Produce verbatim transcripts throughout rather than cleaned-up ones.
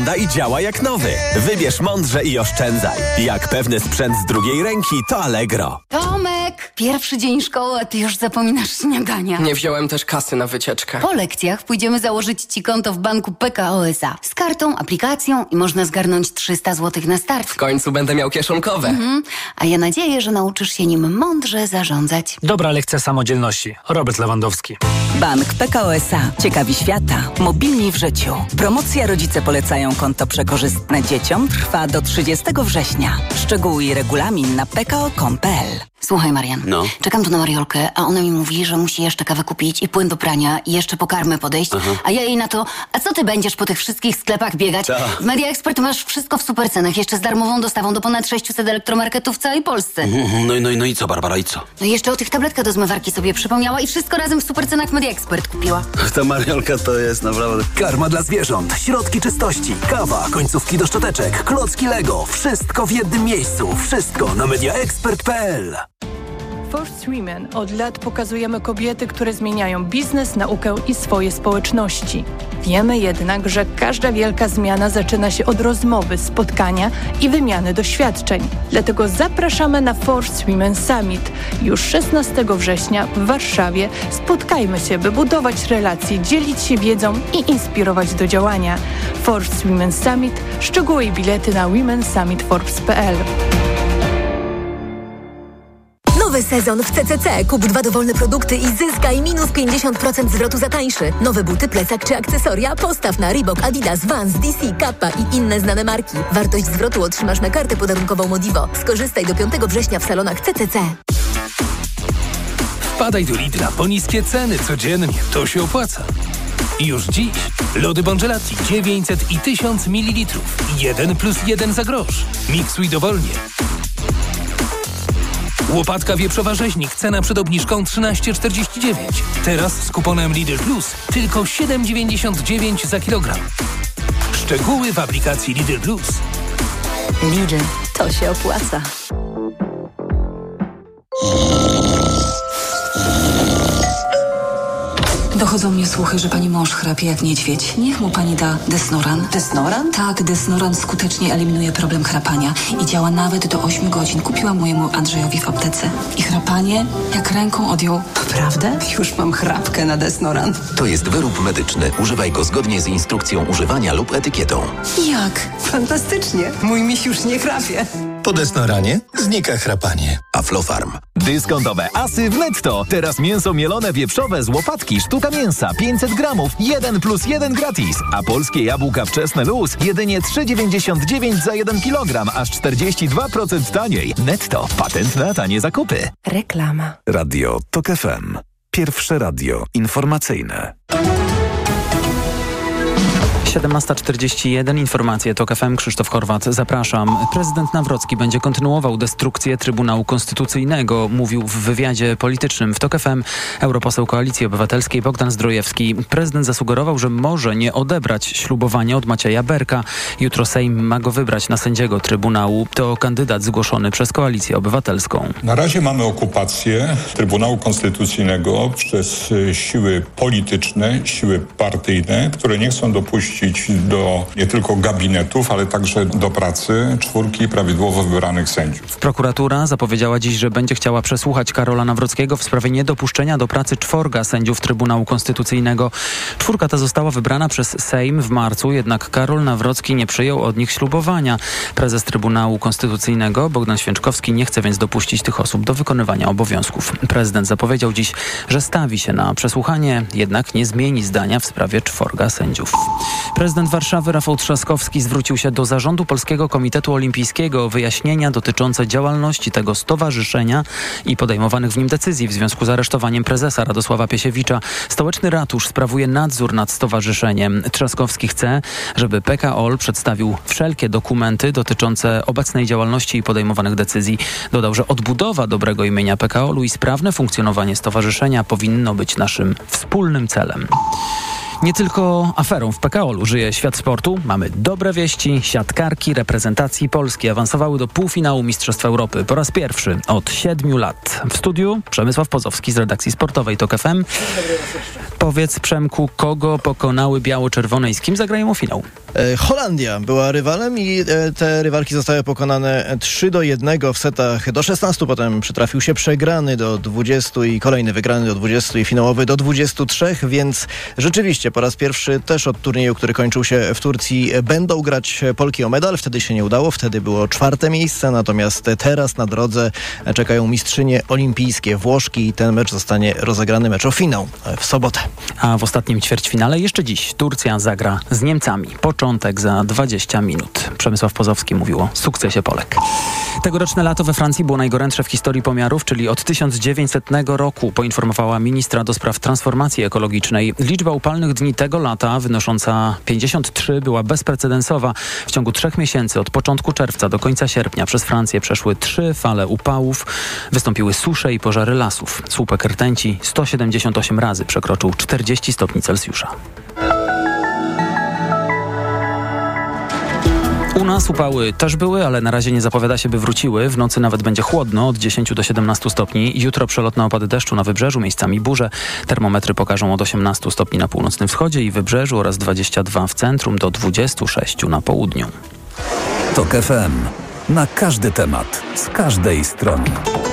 I działa jak nowy. Wybierz mądrze i oszczędzaj. Jak pewny sprzęt z drugiej ręki, to Allegro. Tomek, pierwszy dzień szkoły, a ty już zapominasz śniadania. Nie wziąłem też kasy na wycieczkę. Po lekcjach pójdziemy założyć ci konto w banku P K O S A. Z kartą, aplikacją i można zgarnąć trzysta złotych na start. W końcu będę miał kieszonkowe. Mhm. A ja nadzieję, że nauczysz się nim mądrze zarządzać. Dobra lekcja samodzielności. Robert Lewandowski. Bank P K O S A. Ciekawi świata. Mobilni w życiu. Promocja Rodzice polecają konto przekorzystne dzieciom trwa do trzydziestego września. Szczegóły i regulamin na p k o kropka com kropka p l. Słuchaj, Marian, No. czekam tu na Mariolkę, a ona mi mówi, że musi jeszcze kawę kupić i płyn do prania i jeszcze po karmę podejść, Aha. a ja jej na to, a co ty będziesz po tych wszystkich sklepach biegać? Ta. W Media Expert masz wszystko w super cenach, jeszcze z darmową dostawą do ponad sześciuset elektromarketów w całej Polsce. Mhm, No i, no, i, no i co, Barbara, i co? No i jeszcze o tych tabletkach do zmywarki sobie przypomniała i wszystko razem w super cenach w Media Expert kupiła. Ta Mariolka to jest naprawdę... Karma dla zwierząt, środki czystości, kawa, końcówki do szczoteczek, klocki Lego. Wszystko w jednym miejscu. Wszystko na media expert kropka p l. Force Women od lat pokazujemy kobiety, które zmieniają biznes, naukę i swoje społeczności. Wiemy jednak, że każda wielka zmiana zaczyna się od rozmowy, spotkania i wymiany doświadczeń. Dlatego zapraszamy na Force Women Summit. Już szesnastego września w Warszawie spotkajmy się, by budować relacje, dzielić się wiedzą i inspirować do działania. Force Women Summit. Szczegóły i bilety na women summit forbes kropka p l. Nowy sezon w C C C. Kup dwa dowolne produkty i zyskaj minus pięćdziesiąt procent zwrotu za tańszy. Nowe buty, plecak czy akcesoria postaw na Reebok, Adidas, Vans, D C, Kappa i inne znane marki. Wartość zwrotu otrzymasz na kartę podarunkową Modivo. Skorzystaj do piątego września w salonach C C C. Wpadaj do Lidla po niskie ceny codziennie. To się opłaca. I już dziś lody Bongelati dziewięćset i tysiąc mililitrów. jeden plus jeden za grosz. Miksuj dowolnie. Łopatka wieprzowa rzeźnik, cena przed obniżką trzynaście czterdzieści dziewięć. Teraz z kuponem Lidl Plus tylko siedem dziewięćdziesiąt dziewięć za kilogram. Szczegóły w aplikacji Lidl Plus. Lidl, to się opłaca. Dochodzą mnie słuchy, że pani mąż chrapie jak niedźwiedź. Niech mu pani da Desnoran. Desnoran? Tak, Desnoran skutecznie eliminuje problem chrapania i działa nawet do ośmiu godzin. Kupiłam mojemu Andrzejowi w aptece. I chrapanie jak ręką odjął. Naprawdę? Już mam chrapkę na Desnoran. To jest wyrób medyczny. Używaj go zgodnie z instrukcją używania lub etykietą. Jak? Fantastycznie. Mój miś już nie chrapie. Po Desnoranie znika chrapanie. Aflofarm. Dyskontowe asy w Netto. Teraz mięso mielone wieprzowe z łopatki, sztuka mięsa, pięćset gramów, jeden plus jeden gratis. A polskie jabłka wczesne luz, jedynie trzy dziewięćdziesiąt dziewięć za jeden kilogram, aż czterdzieści dwa procent taniej. Netto. Patent na tanie zakupy. Reklama. Radio TOK F M. Pierwsze radio informacyjne. siedemnasta czterdzieści jeden, informacje TOK F M, Krzysztof Horwat, zapraszam. Prezydent Nawrocki będzie kontynuował destrukcję Trybunału Konstytucyjnego, mówił w wywiadzie politycznym w TOK F M europoseł Koalicji Obywatelskiej Bogdan Zdrojewski. Prezydent zasugerował, że może nie odebrać ślubowania od Macieja Berka. Jutro Sejm ma go wybrać na sędziego Trybunału. To kandydat zgłoszony przez Koalicję Obywatelską. Na razie mamy okupację Trybunału Konstytucyjnego przez siły polityczne, siły partyjne, które nie chcą dopuścić do nie tylko gabinetów, ale także do pracy czwórki prawidłowo wybranych sędziów. Prokuratura zapowiedziała dziś, że będzie chciała przesłuchać Karola Nawrockiego w sprawie niedopuszczenia do pracy czworga sędziów Trybunału Konstytucyjnego. Czwórka ta została wybrana przez Sejm w marcu, jednak Karol Nawrocki nie przyjął od nich ślubowania. Prezes Trybunału Konstytucyjnego Bogdan Święczkowski nie chce więc dopuścić tych osób do wykonywania obowiązków. Prezydent zapowiedział dziś, że stawi się na przesłuchanie, jednak nie zmieni zdania w sprawie czworga sędziów. Prezydent Warszawy Rafał Trzaskowski zwrócił się do Zarządu Polskiego Komitetu Olimpijskiego o wyjaśnienia dotyczące działalności tego stowarzyszenia i podejmowanych w nim decyzji w związku z aresztowaniem prezesa Radosława Piesiewicza. Stołeczny Ratusz sprawuje nadzór nad stowarzyszeniem. Trzaskowski chce, żeby P K O L przedstawił wszelkie dokumenty dotyczące obecnej działalności i podejmowanych decyzji. Dodał, że odbudowa dobrego imienia P K O L u i sprawne funkcjonowanie stowarzyszenia powinno być naszym wspólnym celem. Nie tylko aferą w P K O-lu żyje świat sportu. Mamy dobre wieści. Siatkarki reprezentacji Polski awansowały do półfinału Mistrzostw Europy po raz pierwszy od siedmiu lat. W studiu Przemysław Pozowski z redakcji sportowej TOK F M. Powiedz, Przemku, kogo pokonały biało-czerwone i z kim zagrają o finał? E, Holandia była rywalem i e, te rywalki zostały pokonane trzy do jednego w setach do szesnastu. Potem przytrafił się przegrany do dwudziestu i kolejny wygrany do dwudziestu i finałowy do dwudziestu trzech, więc rzeczywiście po raz pierwszy też od turnieju, który kończył się w Turcji, będą grać Polki o medal. Wtedy się nie udało, wtedy było czwarte miejsce, natomiast teraz na drodze czekają mistrzynie olimpijskie Włoszki i ten mecz zostanie rozegrany, mecz o finał w sobotę. A w ostatnim ćwierćfinale jeszcze dziś Turcja zagra z Niemcami. Początek za dwadzieścia minut. Przemysław Pozowski mówił o sukcesie Polek. Tegoroczne lato we Francji było najgorętsze w historii pomiarów, czyli od tysiąc dziewięćsetnego roku, poinformowała ministra do spraw transformacji ekologicznej. Liczba upalnych dni tego lata, wynosząca pięćdziesiąt trzy, była bezprecedensowa. W ciągu trzech miesięcy, od początku czerwca do końca sierpnia, przez Francję przeszły trzy fale upałów. Wystąpiły susze i pożary lasów. Słupek rtęci sto siedemdziesiąt osiem razy przekroczył czterdzieści stopni Celsjusza. U nas upały też były, ale na razie nie zapowiada się, by wróciły. W nocy nawet będzie chłodno, od dziesięciu do siedemnastu stopni. Jutro przelotne opady deszczu na wybrzeżu, miejscami burze. Termometry pokażą od osiemnastu stopni na północnym wschodzie i wybrzeżu oraz dwadzieścia dwa w centrum do dwudziestu sześciu na południu. TOK F M. Na każdy temat, z każdej strony.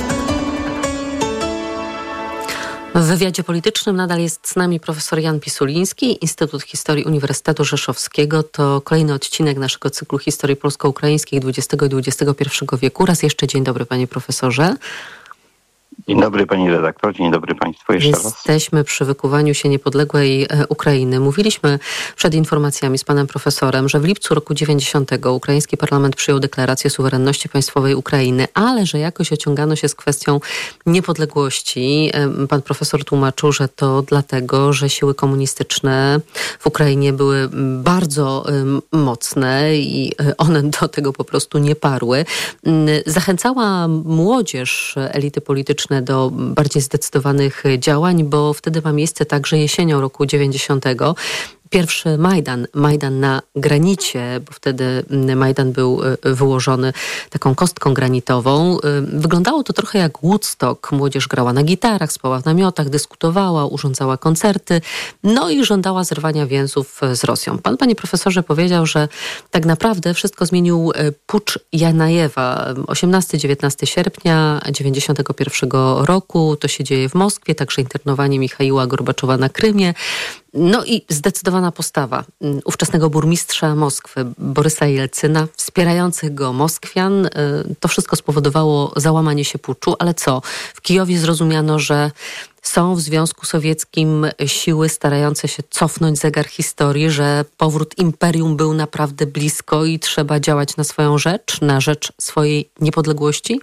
W wywiadzie politycznym nadal jest z nami profesor Jan Pisuliński, Instytut Historii Uniwersytetu Rzeszowskiego. To kolejny odcinek naszego cyklu Historii polsko-ukraińskiej dwudziestego i dwudziestego pierwszego wieku. Raz jeszcze dzień dobry, panie profesorze. Dzień dobry pani redaktor, dzień dobry państwu jeszcze raz. Jesteśmy przy wykuwaniu się niepodległej Ukrainy. Mówiliśmy przed informacjami z panem profesorem, że w lipcu roku dziewięćdziesiątego ukraiński parlament przyjął deklarację suwerenności państwowej Ukrainy, ale że jakoś ociągano się z kwestią niepodległości. Pan profesor tłumaczył, że to dlatego, że siły komunistyczne w Ukrainie były bardzo mocne i one do tego po prostu nie parły. Zachęcała młodzież, elity polityczne do bardziej zdecydowanych działań, bo wtedy ma miejsce także jesienią roku dziewięćdziesiątego. Pierwszy Majdan, Majdan na granicie, bo wtedy Majdan był wyłożony taką kostką granitową. Wyglądało to trochę jak Woodstock. Młodzież grała na gitarach, spała w namiotach, dyskutowała, urządzała koncerty, no i żądała zerwania więzów z Rosją. Pan, panie profesorze, powiedział, że tak naprawdę wszystko zmienił pucz Janajewa. osiemnastego do dziewiętnastego sierpnia dziewięćdziesiątego pierwszego roku. To się dzieje w Moskwie, także internowanie Michaiła Gorbaczowa na Krymie. No i zdecydowana postawa ówczesnego burmistrza Moskwy, Borysa Jelcyna, wspierających go Moskwian. To wszystko spowodowało załamanie się puczu, ale co? W Kijowie zrozumiano, że są w Związku Sowieckim siły starające się cofnąć zegar historii, że powrót imperium był naprawdę blisko i trzeba działać na swoją rzecz, na rzecz swojej niepodległości?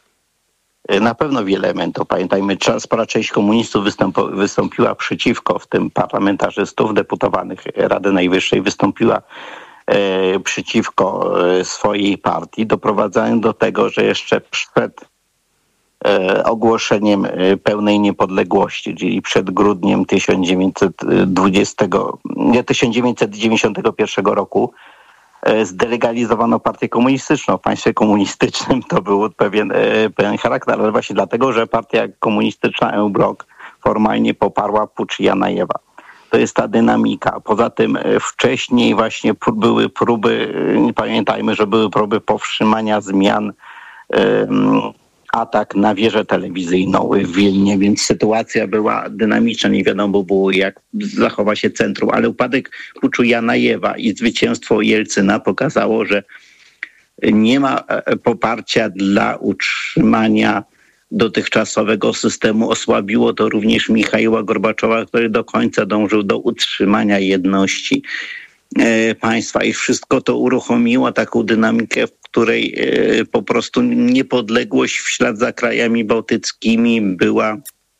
Na pewno wiele elementów. Pamiętajmy, spora część komunistów wystąp- wystąpiła przeciwko, w tym parlamentarzystów, deputowanych Rady Najwyższej wystąpiła e, przeciwko e, swojej partii, doprowadzając do tego, że jeszcze przed e, ogłoszeniem e, pełnej niepodległości, czyli przed grudniem tysiąc dziewięćset dwudziestego, nie, tysiąc dziewięćset dziewięćdziesiątego pierwszego roku, zdelegalizowano partię komunistyczną. W państwie komunistycznym to był pewien, pewien charakter, ale właśnie dlatego, że partia komunistyczna E-Blok formalnie poparła pucz Janajewa. To jest ta dynamika. Poza tym wcześniej właśnie były próby, pamiętajmy, że były próby powstrzymania zmian, um, atak na wieżę telewizyjną w Wilnie, więc sytuacja była dynamiczna. Nie wiadomo było, jak zachowa się centrum, ale upadek puczu Janajewa i zwycięstwo Jelcyna pokazało, że nie ma poparcia dla utrzymania dotychczasowego systemu. Osłabiło to również Michaiła Gorbaczowa, który do końca dążył do utrzymania jedności państwa i wszystko to uruchomiło taką dynamikę, w której po prostu niepodległość w ślad za krajami bałtyckimi była,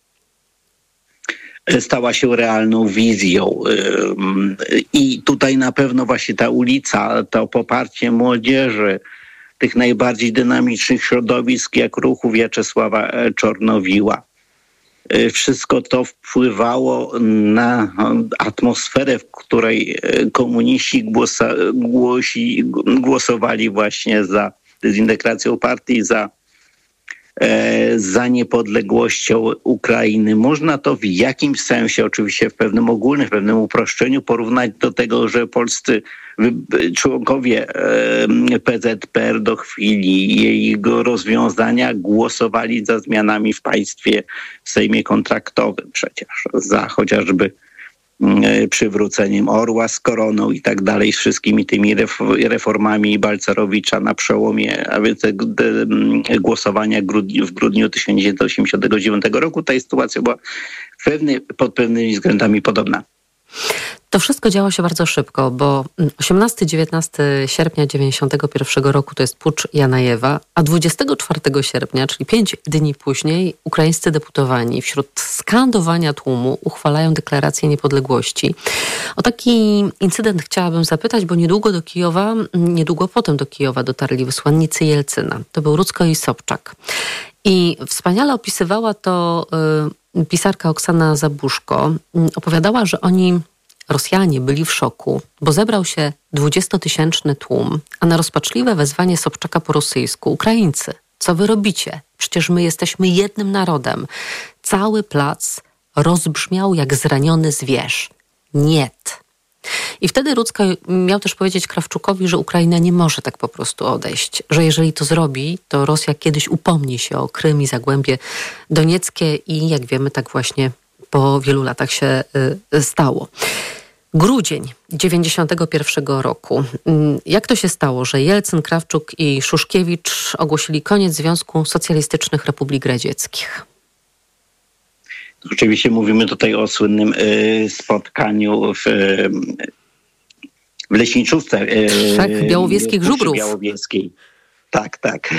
stała się realną wizją. I tutaj na pewno właśnie ta ulica, to poparcie młodzieży, tych najbardziej dynamicznych środowisk, jak ruchu Wiaczesława Czornowiła, wszystko to wpływało na atmosferę, w której komuniści głosa, głosi, głosowali właśnie za dezintegracją partii, za, za niepodległością Ukrainy. Można to w jakimś sensie, oczywiście w pewnym ogólnym, w pewnym uproszczeniu porównać do tego, że polscy członkowie P Z P R do chwili jego rozwiązania głosowali za zmianami w państwie, w Sejmie kontraktowym przecież, za chociażby przywróceniem orła z koroną i tak dalej, z wszystkimi tymi reformami Balcerowicza na przełomie, a więc te głosowania w grudniu tysiąc dziewięćset osiemdziesiątego dziewiątego roku. Ta sytuacja była pewny, pod pewnymi względami podobna. To wszystko działo się bardzo szybko, bo osiemnastego do dziewiętnastego sierpnia dziewięćdziesiątego pierwszego roku to jest pucz Janajewa, a dwudziestego czwartego sierpnia, czyli pięć dni później, ukraińscy deputowani wśród skandowania tłumu uchwalają deklarację niepodległości. O taki incydent chciałabym zapytać, bo niedługo do Kijowa, niedługo potem do Kijowa dotarli wysłannicy Jelcyna. To był Rudzko i Sobczak. I wspaniale opisywała to y, pisarka Oksana Zabuszko. Opowiadała, że oni, Rosjanie, byli w szoku, bo zebrał się dwudziestotysięczny tłum, a na rozpaczliwe wezwanie Sobczaka po rosyjsku: Ukraińcy, co wy robicie? Przecież my jesteśmy jednym narodem. Cały plac rozbrzmiał jak zraniony zwierz. Niet. I wtedy Rudzko miał też powiedzieć Krawczukowi, że Ukraina nie może tak po prostu odejść, że jeżeli to zrobi, to Rosja kiedyś upomni się o Krym i Zagłębie Donieckie i jak wiemy, tak właśnie po wielu latach się y, stało. Grudzień dziewięćdziesiątego pierwszego roku. Jak to się stało, że Jelcyn, Krawczuk i Szuszkiewicz ogłosili koniec Związku Socjalistycznych Republik Radzieckich? Oczywiście mówimy tutaj o słynnym y, spotkaniu w, y, w leśniczówce. Y, Trzech białowieskich żubrów. Białowieskiej. Tak, tak.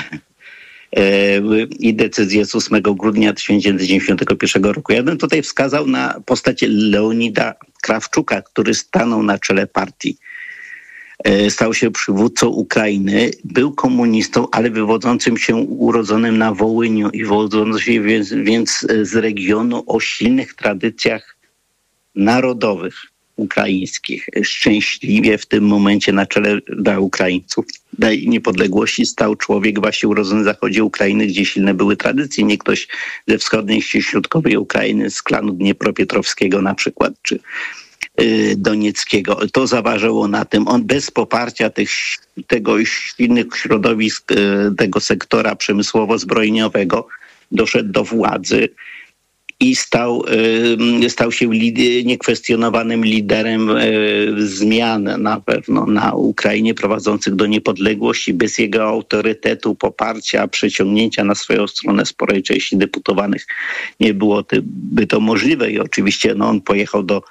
Y, I decyzję z ósmego grudnia tysiąc dziewięćset dziewięćdziesiątego pierwszego roku. Ja bym tutaj wskazał na postać Leonida Krawczuka, który stanął na czele partii. Stał się przywódcą Ukrainy, był komunistą, ale wywodzącym się, urodzonym na Wołyniu i wywodzącym się więc, więc z regionu o silnych tradycjach narodowych ukraińskich. Szczęśliwie w tym momencie na czele dla Ukraińców, dla niepodległości stał człowiek właśnie urodzony na zachodzie Ukrainy, gdzie silne były tradycje. Nie ktoś ze wschodniej i środkowej Ukrainy, z klanu Dniepropietrowskiego na przykład, czy Donieckiego. To zaważyło na tym. On bez poparcia tych, tego silnych środowisk, tego sektora przemysłowo-zbrojeniowego doszedł do władzy i stał, stał się niekwestionowanym liderem zmian na pewno na Ukrainie prowadzących do niepodległości. Bez jego autorytetu, poparcia, przeciągnięcia na swoją stronę sporej części deputowanych nie byłoby to możliwe i oczywiście no, on pojechał do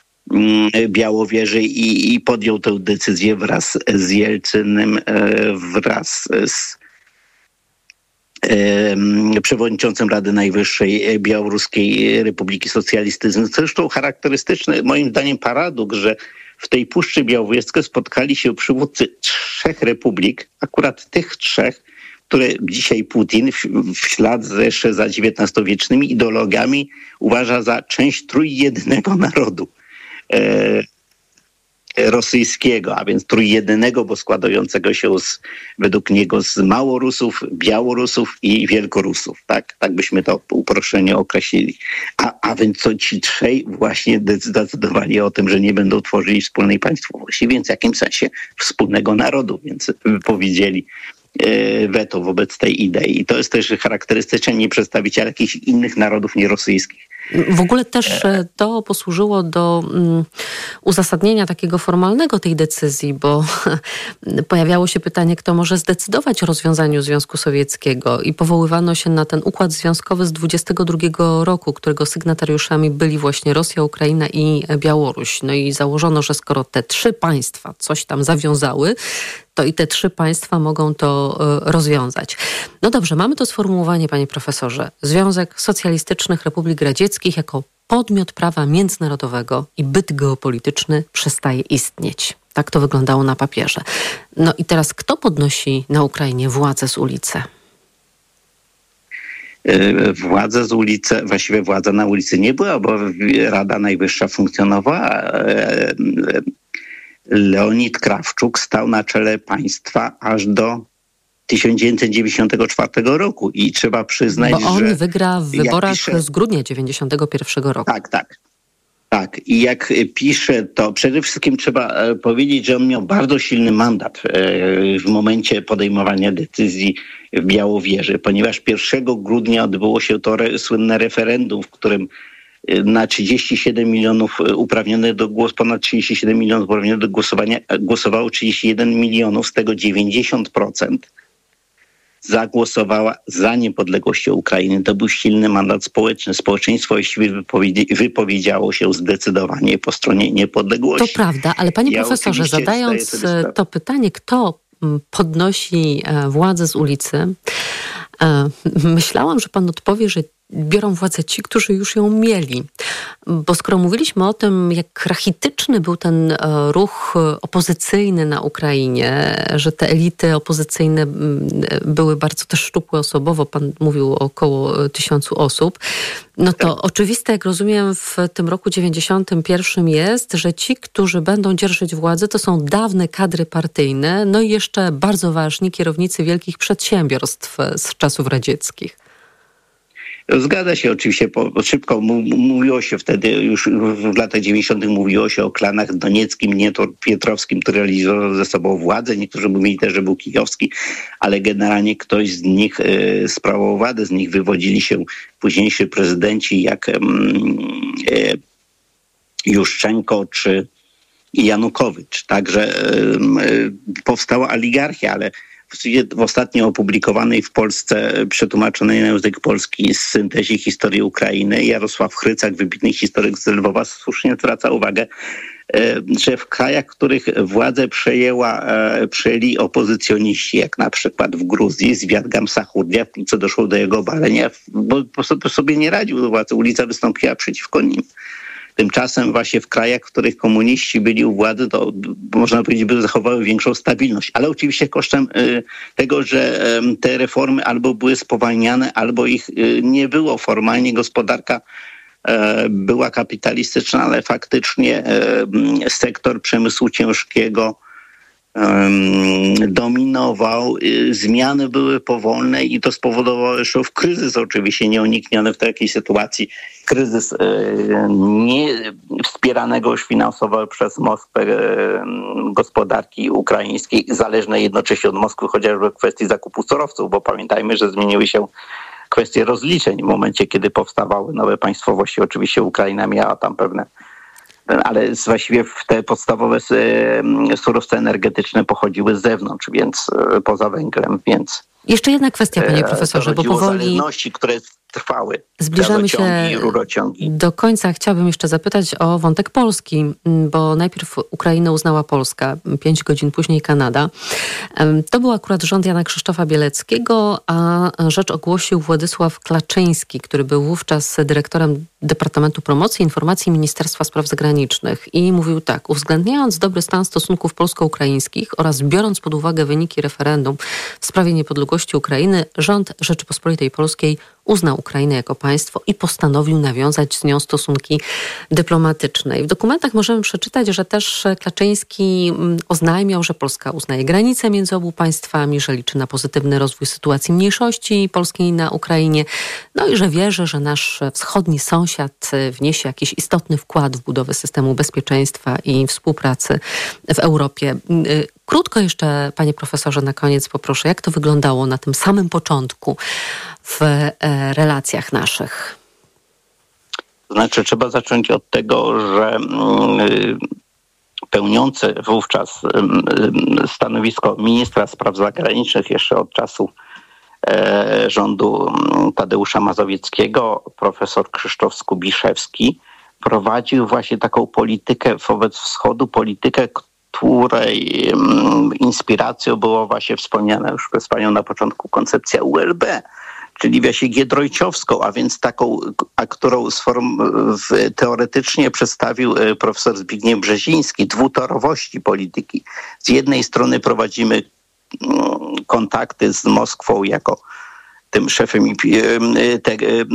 Białowieży i, i podjął tę decyzję wraz z Jelcynem, wraz z e, przewodniczącym Rady Najwyższej Białoruskiej Republiki Socjalistycznej. Zresztą charakterystyczny moim zdaniem paradoks, że w tej Puszczy Białowieskiej spotkali się przywódcy trzech republik, akurat tych trzech, które dzisiaj Putin w, w ślad z jeszcze za dziewiętnastowiecznymi ideologiami uważa za część trójjednego narodu rosyjskiego, a więc trójjedynego, bo składającego się z, według niego z Małorusów, Białorusów i Wielkorusów. Tak, tak byśmy to uproszczenie określili. A, a więc co ci trzej właśnie zdecydowali o tym, że nie będą tworzyli wspólnej państwowości, więc w jakimś sensie wspólnego narodu, więc wypowiedzieli weto wobec tej idei. I to jest też charakterystyczne nie przedstawiciel jakichś innych narodów nierosyjskich. W ogóle też to posłużyło do um, uzasadnienia takiego formalnego tej decyzji, bo pojawiało się pytanie, kto może zdecydować o rozwiązaniu Związku Sowieckiego i powoływano się na ten układ związkowy z dwudziestego drugiego roku, którego sygnatariuszami byli właśnie Rosja, Ukraina i Białoruś. No i założono, że skoro te trzy państwa coś tam zawiązały, to i te trzy państwa mogą to rozwiązać. No dobrze, mamy to sformułowanie, panie profesorze. Związek Socjalistycznych Republik Radzieckich jako podmiot prawa międzynarodowego i byt geopolityczny przestaje istnieć. Tak to wyglądało na papierze. No i teraz kto podnosi na Ukrainie władzę z ulicy? Władza z ulicy, właściwie władza na ulicy nie była, bo Rada Najwyższa funkcjonowała. Leonid Krawczuk stał na czele państwa aż do tysiąc dziewięćset dziewięćdziesiątego czwartego roku i trzeba przyznać, bo on że... wygra w wyborach pisze, z grudnia dziewięćdziesiątego pierwszego roku. Tak, tak. Tak, i jak pisze, to przede wszystkim trzeba powiedzieć, że on miał bardzo silny mandat w momencie podejmowania decyzji w Białowieży, ponieważ pierwszego grudnia odbyło się to re, słynne referendum, w którym na trzydzieści siedem milionów uprawnionych do głosu, ponad trzydzieści siedem milionów uprawnionych do głosowania, głosowało trzydzieści jeden milionów, z tego dziewięćdziesiąt procent zagłosowała za niepodległością Ukrainy. To był silny mandat społeczny. Społeczeństwo właściwie wypowiedzi- wypowiedziało się zdecydowanie po stronie niepodległości. To prawda, ale panie ja profesorze, zadając to pytanie, kto podnosi władzę z ulicy, myślałam, że pan odpowie, że biorą władzę ci, którzy już ją mieli. Bo skoro mówiliśmy o tym, jak rachityczny był ten ruch opozycyjny na Ukrainie, że te elity opozycyjne były bardzo też szczupłe osobowo, pan mówił o około tysiącu osób, no to tak. Oczywiste, jak rozumiem, w tym roku dziewięćdziesiątym pierwszym jest, że ci, którzy będą dzierżyć władzę, to są dawne kadry partyjne, no i jeszcze bardzo ważni kierownicy wielkich przedsiębiorstw z czasów radzieckich. Zgadza się oczywiście, bo szybko mówiło się wtedy, już w latach dziewięćdziesiątych mówiło się o klanach donieckim, nie pietrowskim, który realizował ze sobą władzę. Niektórzy mówili też, że był kijowski, ale generalnie ktoś z nich e, sprawował władzę, z nich wywodzili się późniejsi prezydenci jak e, Juszczenko czy Janukowycz. Także e, powstała oligarchia, ale w ostatnio opublikowanej w Polsce, przetłumaczonej na język polski z syntezie historii Ukrainy, Jarosław Chrycak, wybitny historyk z Lwowa, słusznie zwraca uwagę, że w krajach, w których władzę przejęła, przejęli opozycjoniści, jak na przykład w Gruzji, Zwiat Gamsachurdia, wkrótce doszło do jego obalenia, bo po prostu sobie nie radził do władzy. Ulica wystąpiła przeciwko nim. Tymczasem właśnie w krajach, w których komuniści byli u władzy, to można powiedzieć, by zachowały większą stabilność. Ale oczywiście kosztem y, tego, że y, te reformy albo były spowalniane, albo ich y, nie było. Formalnie gospodarka y, była kapitalistyczna, ale faktycznie y, sektor przemysłu ciężkiego dominował, zmiany były powolne i to spowodowało jeszcze w kryzys, oczywiście nieunikniony w takiej sytuacji, kryzys nie wspieranego już finansowo przez Moskwę gospodarki ukraińskiej, zależnej jednocześnie od Moskwy chociażby w kwestii zakupu surowców, bo pamiętajmy, że zmieniły się kwestie rozliczeń w momencie, kiedy powstawały nowe państwowości. Oczywiście Ukraina miała tam pewne, ale właściwie te podstawowe surowce energetyczne pochodziły z zewnątrz, więc poza węglem, więc... Jeszcze jedna kwestia, panie profesorze, bo powoli... zależności, które trwały. Zbliżamy się do końca. Chciałabym jeszcze zapytać o wątek Polski, bo najpierw Ukrainę uznała Polska, pięć godzin później Kanada. To był akurat rząd Jana Krzysztofa Bieleckiego, a rzecz ogłosił Władysław Klaczyński, który był wówczas dyrektorem Departamentu Promocji i Informacji Ministerstwa Spraw Zagranicznych i mówił tak: uwzględniając dobry stan stosunków polsko-ukraińskich oraz biorąc pod uwagę wyniki referendum w sprawie niepodległości Ukrainy, rząd Rzeczypospolitej Polskiej uznał Ukrainę jako państwo i postanowił nawiązać z nią stosunki dyplomatyczne. I w dokumentach możemy przeczytać, że też Klaczyński oznajmiał, że Polska uznaje granice między obu państwami, że liczy na pozytywny rozwój sytuacji mniejszości polskiej na Ukrainie, no i że wierzy, że nasz wschodni sąsiad wniesie jakiś istotny wkład w budowę systemu bezpieczeństwa i współpracy w Europie. Krótko jeszcze, panie profesorze, na koniec poproszę, jak to wyglądało na tym samym początku w relacjach naszych? Znaczy, trzeba zacząć od tego, że pełniący wówczas stanowisko ministra spraw zagranicznych jeszcze od czasu rządu Tadeusza Mazowieckiego, profesor Krzysztof Skubiszewski, prowadził właśnie taką politykę wobec wschodu, politykę, której inspiracją było właśnie wspomniana już przez panią na początku koncepcja U L B, czyli właśnie giedroyciowską, a więc taką, a którą sform, w, teoretycznie przedstawił profesor Zbigniew Brzeziński, dwutorowości polityki. Z jednej strony prowadzimy kontakty z Moskwą jako tym szefem i te,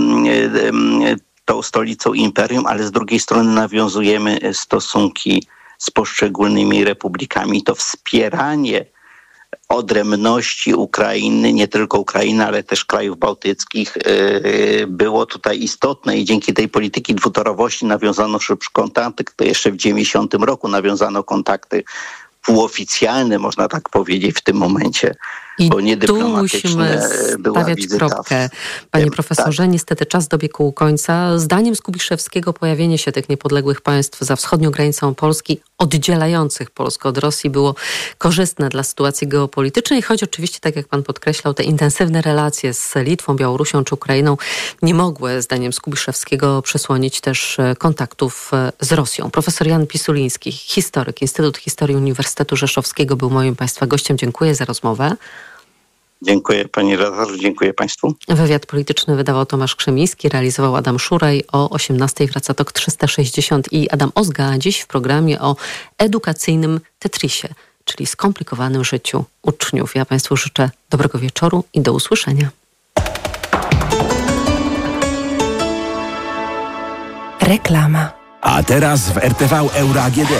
tą stolicą imperium, ale z drugiej strony nawiązujemy stosunki z poszczególnymi republikami. To wspieranie odrębności Ukrainy, nie tylko Ukrainy, ale też krajów bałtyckich było tutaj istotne i dzięki tej polityki dwutorowości nawiązano szybko kontakty. To jeszcze w dziewięćdziesiątym roku nawiązano kontakty półoficjalne, można tak powiedzieć w tym momencie. I bo nie tu musimy stawiać kropkę. Panie profesorze, tak. Niestety czas dobiegł końca. Zdaniem Skubiszewskiego pojawienie się tych niepodległych państw za wschodnią granicą Polski, oddzielających Polskę od Rosji, było korzystne dla sytuacji geopolitycznej, choć oczywiście, tak jak pan podkreślał, te intensywne relacje z Litwą, Białorusią czy Ukrainą nie mogły, zdaniem Skubiszewskiego, przesłonić też kontaktów z Rosją. Profesor Jan Pisuliński, historyk, Instytut Historii Uniwersytetu Rzeszowskiego, był moim państwa gościem. Dziękuję za rozmowę. Dziękuję pani redaktor, dziękuję państwu. Wywiad polityczny wydawał Tomasz Krzemiński, realizował Adam Szuraj. O osiemnastej wraca Tok trzysta sześćdziesiąt i Adam Ozga, dziś w programie o edukacyjnym Tetrisie, czyli skomplikowanym życiu uczniów. Ja państwu życzę dobrego wieczoru i do usłyszenia. Reklama. A teraz w R T V Euro A G D.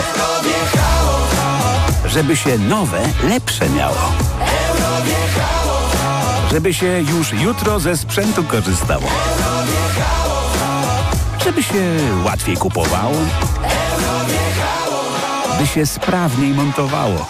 Żeby się nowe, lepsze miało. Żeby się już jutro ze sprzętu korzystało. Żeby się łatwiej kupowało. By się sprawniej montowało.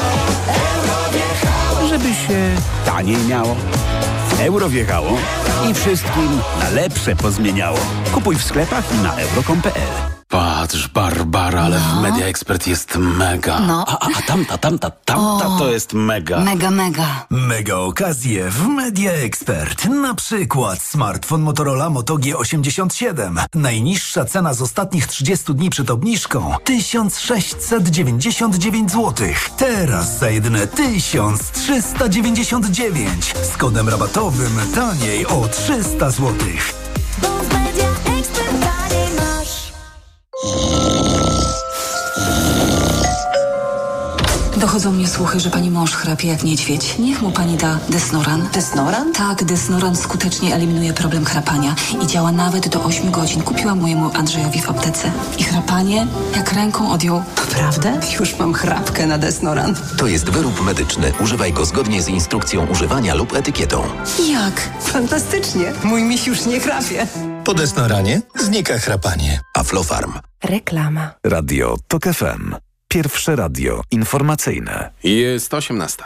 Żeby się taniej miało. Euro wjechało i wszystkim na lepsze pozmieniało. Kupuj w sklepach i na euro kropka com kropka p l. Patrz, Barbara, ale no. w Media Expert jest mega. No. A, a, a tamta, tamta, tamta o, to jest mega. Mega, mega. Mega okazje w Media Expert. Na przykład smartfon Motorola Moto G osiemdziesiąt siedem. Najniższa cena z ostatnich trzydziestu dni przed obniżką tysiąc sześćset dziewięćdziesiąt dziewięć złotych. Teraz za jedyne tysiąc trzysta dziewięćdziesiąt dziewięć. Z kodem rabatowym taniej o trzysta złotych. Dochodzą mnie słuchy, że pani mąż chrapie jak niedźwiedź. Niech mu pani da Desnoran. Desnoran? Tak, Desnoran skutecznie eliminuje problem chrapania i działa nawet do ośmiu godzin. Kupiłam mojemu Andrzejowi w aptece. I chrapanie jak ręką odjął. Naprawdę? Już mam chrapkę na Desnoran. To jest wyrób medyczny. Używaj go zgodnie z instrukcją używania lub etykietą. Jak? Fantastycznie. Mój miś już nie chrapie. Po Desnoranie znika chrapanie. Aflofarm. Reklama. Radio Tok F M. Pierwsze radio informacyjne. Jest osiemnasta.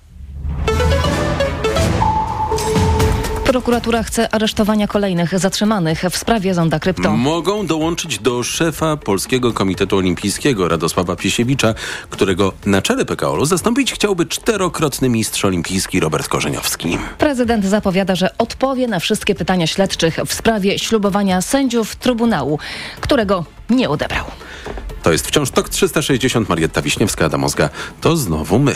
Prokuratura chce aresztowania kolejnych zatrzymanych w sprawie Zonda Krypto. Mogą dołączyć do szefa Polskiego Komitetu Olimpijskiego Radosława Piesiewicza, którego na czele P K O L u zastąpić chciałby czterokrotny mistrz olimpijski Robert Korzeniowski. Prezydent zapowiada, że odpowie na wszystkie pytania śledczych w sprawie ślubowania sędziów Trybunału, którego nie odebrał. To jest wciąż Tok trzysta sześćdziesiąt. Marietta Wiśniewska, Adam Ozga. To znowu my.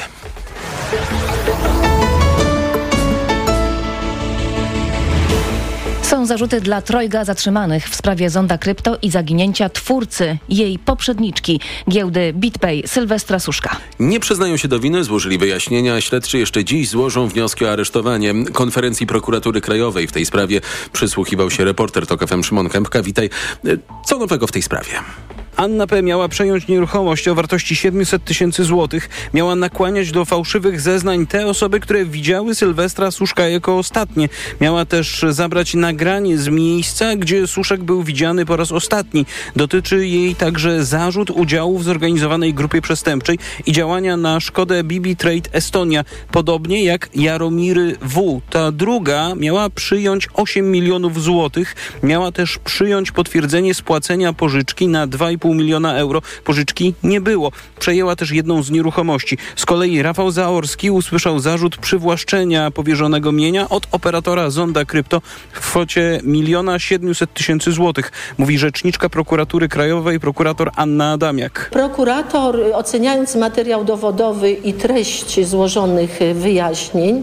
Są zarzuty dla trojga zatrzymanych w sprawie Zonda Krypto i zaginięcia twórcy, jej poprzedniczki, giełdy BitPay, Sylwestra Suszka. Nie przyznają się do winy, złożyli wyjaśnienia. Śledczy jeszcze dziś złożą wnioski o aresztowanie. Konferencji Prokuratury Krajowej w tej sprawie przysłuchiwał się reporter Tok F M Szymon Kępka. Witaj. Co nowego w tej sprawie? Anna P. miała przejąć nieruchomość o wartości siedemset tysięcy złotych. Miała nakłaniać do fałszywych zeznań te osoby, które widziały Sylwestra Suszka jako ostatnie. Miała też zabrać nagranie z miejsca, gdzie Suszek był widziany po raz ostatni. Dotyczy jej także zarzut udziału w zorganizowanej grupie przestępczej i działania na szkodę B B Trade Estonia. Podobnie jak Jaromiry W. Ta druga miała przyjąć osiem milionów złotych. Miała też przyjąć potwierdzenie spłacenia pożyczki na dwa i pół miliona euro. Pożyczki nie było. Przejęła też jedną z nieruchomości. Z kolei Rafał Zaorski usłyszał zarzut przywłaszczenia powierzonego mienia od operatora Zonda Krypto w kwocie miliona siedemset tysięcy złotych. Mówi rzeczniczka Prokuratury Krajowej, prokurator Anna Adamiak. Prokurator, oceniając materiał dowodowy i treść złożonych wyjaśnień,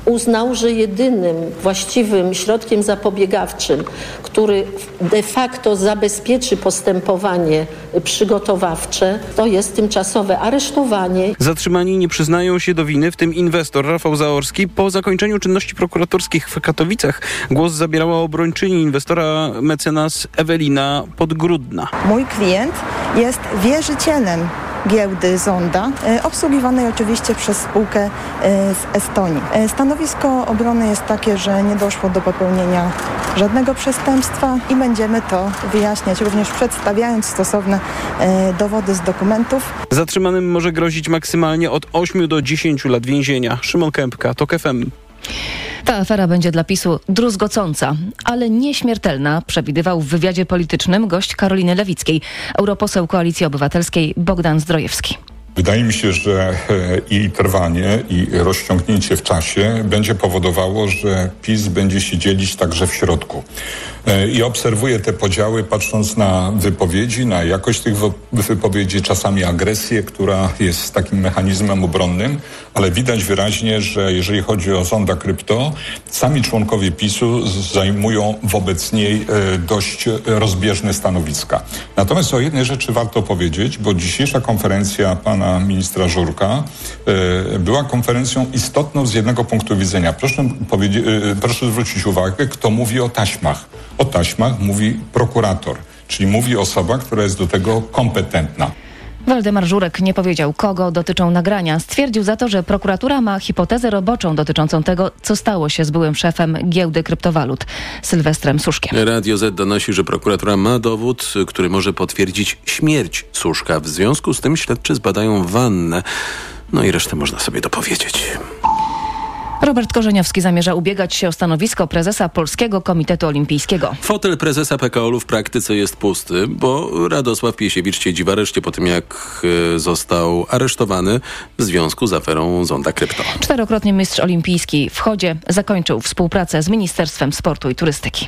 uznał, że jedynym właściwym środkiem zapobiegawczym, który de facto zabezpieczy postępowanie przygotowawcze, to jest tymczasowe aresztowanie. Zatrzymani nie przyznają się do winy, w tym inwestor Rafał Zaorski. Po zakończeniu czynności prokuratorskich w Katowicach głos zabierała obrończyni inwestora mecenas Ewelina Podgrudna. Mój klient jest wierzycielem giełdy Zonda, obsługiwanej oczywiście przez spółkę z Estonii. Stanowisko obrony jest takie, że nie doszło do popełnienia żadnego przestępstwa i będziemy to wyjaśniać, również przedstawiając stosowne dowody z dokumentów. Zatrzymanym może grozić maksymalnie od ośmiu do dziesięciu lat więzienia. Szymon Kępka, TOK F M. Ta afera będzie dla PiSu druzgocąca, ale nieśmiertelna, przewidywał w wywiadzie politycznym gość Karoliny Lewickiej, europoseł Koalicji Obywatelskiej Bogdan Zdrojewski. Wydaje mi się, że jej trwanie i rozciągnięcie w czasie będzie powodowało, że PiS będzie się dzielić także w środku. I obserwuję te podziały, patrząc na wypowiedzi, na jakość tych wypowiedzi, czasami agresję, która jest takim mechanizmem obronnym, ale widać wyraźnie, że jeżeli chodzi o Zonda Krypto, sami członkowie PiSu zajmują wobec niej dość rozbieżne stanowiska. Natomiast o jednej rzeczy warto powiedzieć, bo dzisiejsza konferencja pana ministra Żurka była konferencją istotną z jednego punktu widzenia. Proszę, proszę zwrócić uwagę, kto mówi o taśmach. O taśmach mówi prokurator, czyli mówi osoba, która jest do tego kompetentna. Waldemar Żurek nie powiedział, kogo dotyczą nagrania. Stwierdził za to, że prokuratura ma hipotezę roboczą dotyczącą tego, co stało się z byłym szefem giełdy kryptowalut, Sylwestrem Suszkiem. Radio Z donosi, że prokuratura ma dowód, który może potwierdzić śmierć Suszka. W związku z tym śledczy zbadają wannę. No i resztę można sobie dopowiedzieć. Robert Korzeniowski zamierza ubiegać się o stanowisko prezesa Polskiego Komitetu Olimpijskiego. Fotel prezesa P K O L-u w praktyce jest pusty, bo Radosław Piesiewicz siedzi w areszcie po tym, jak został aresztowany w związku z aferą Zonda Krypto. Czterokrotnie mistrz olimpijski w chodzie zakończył współpracę z Ministerstwem Sportu i Turystyki.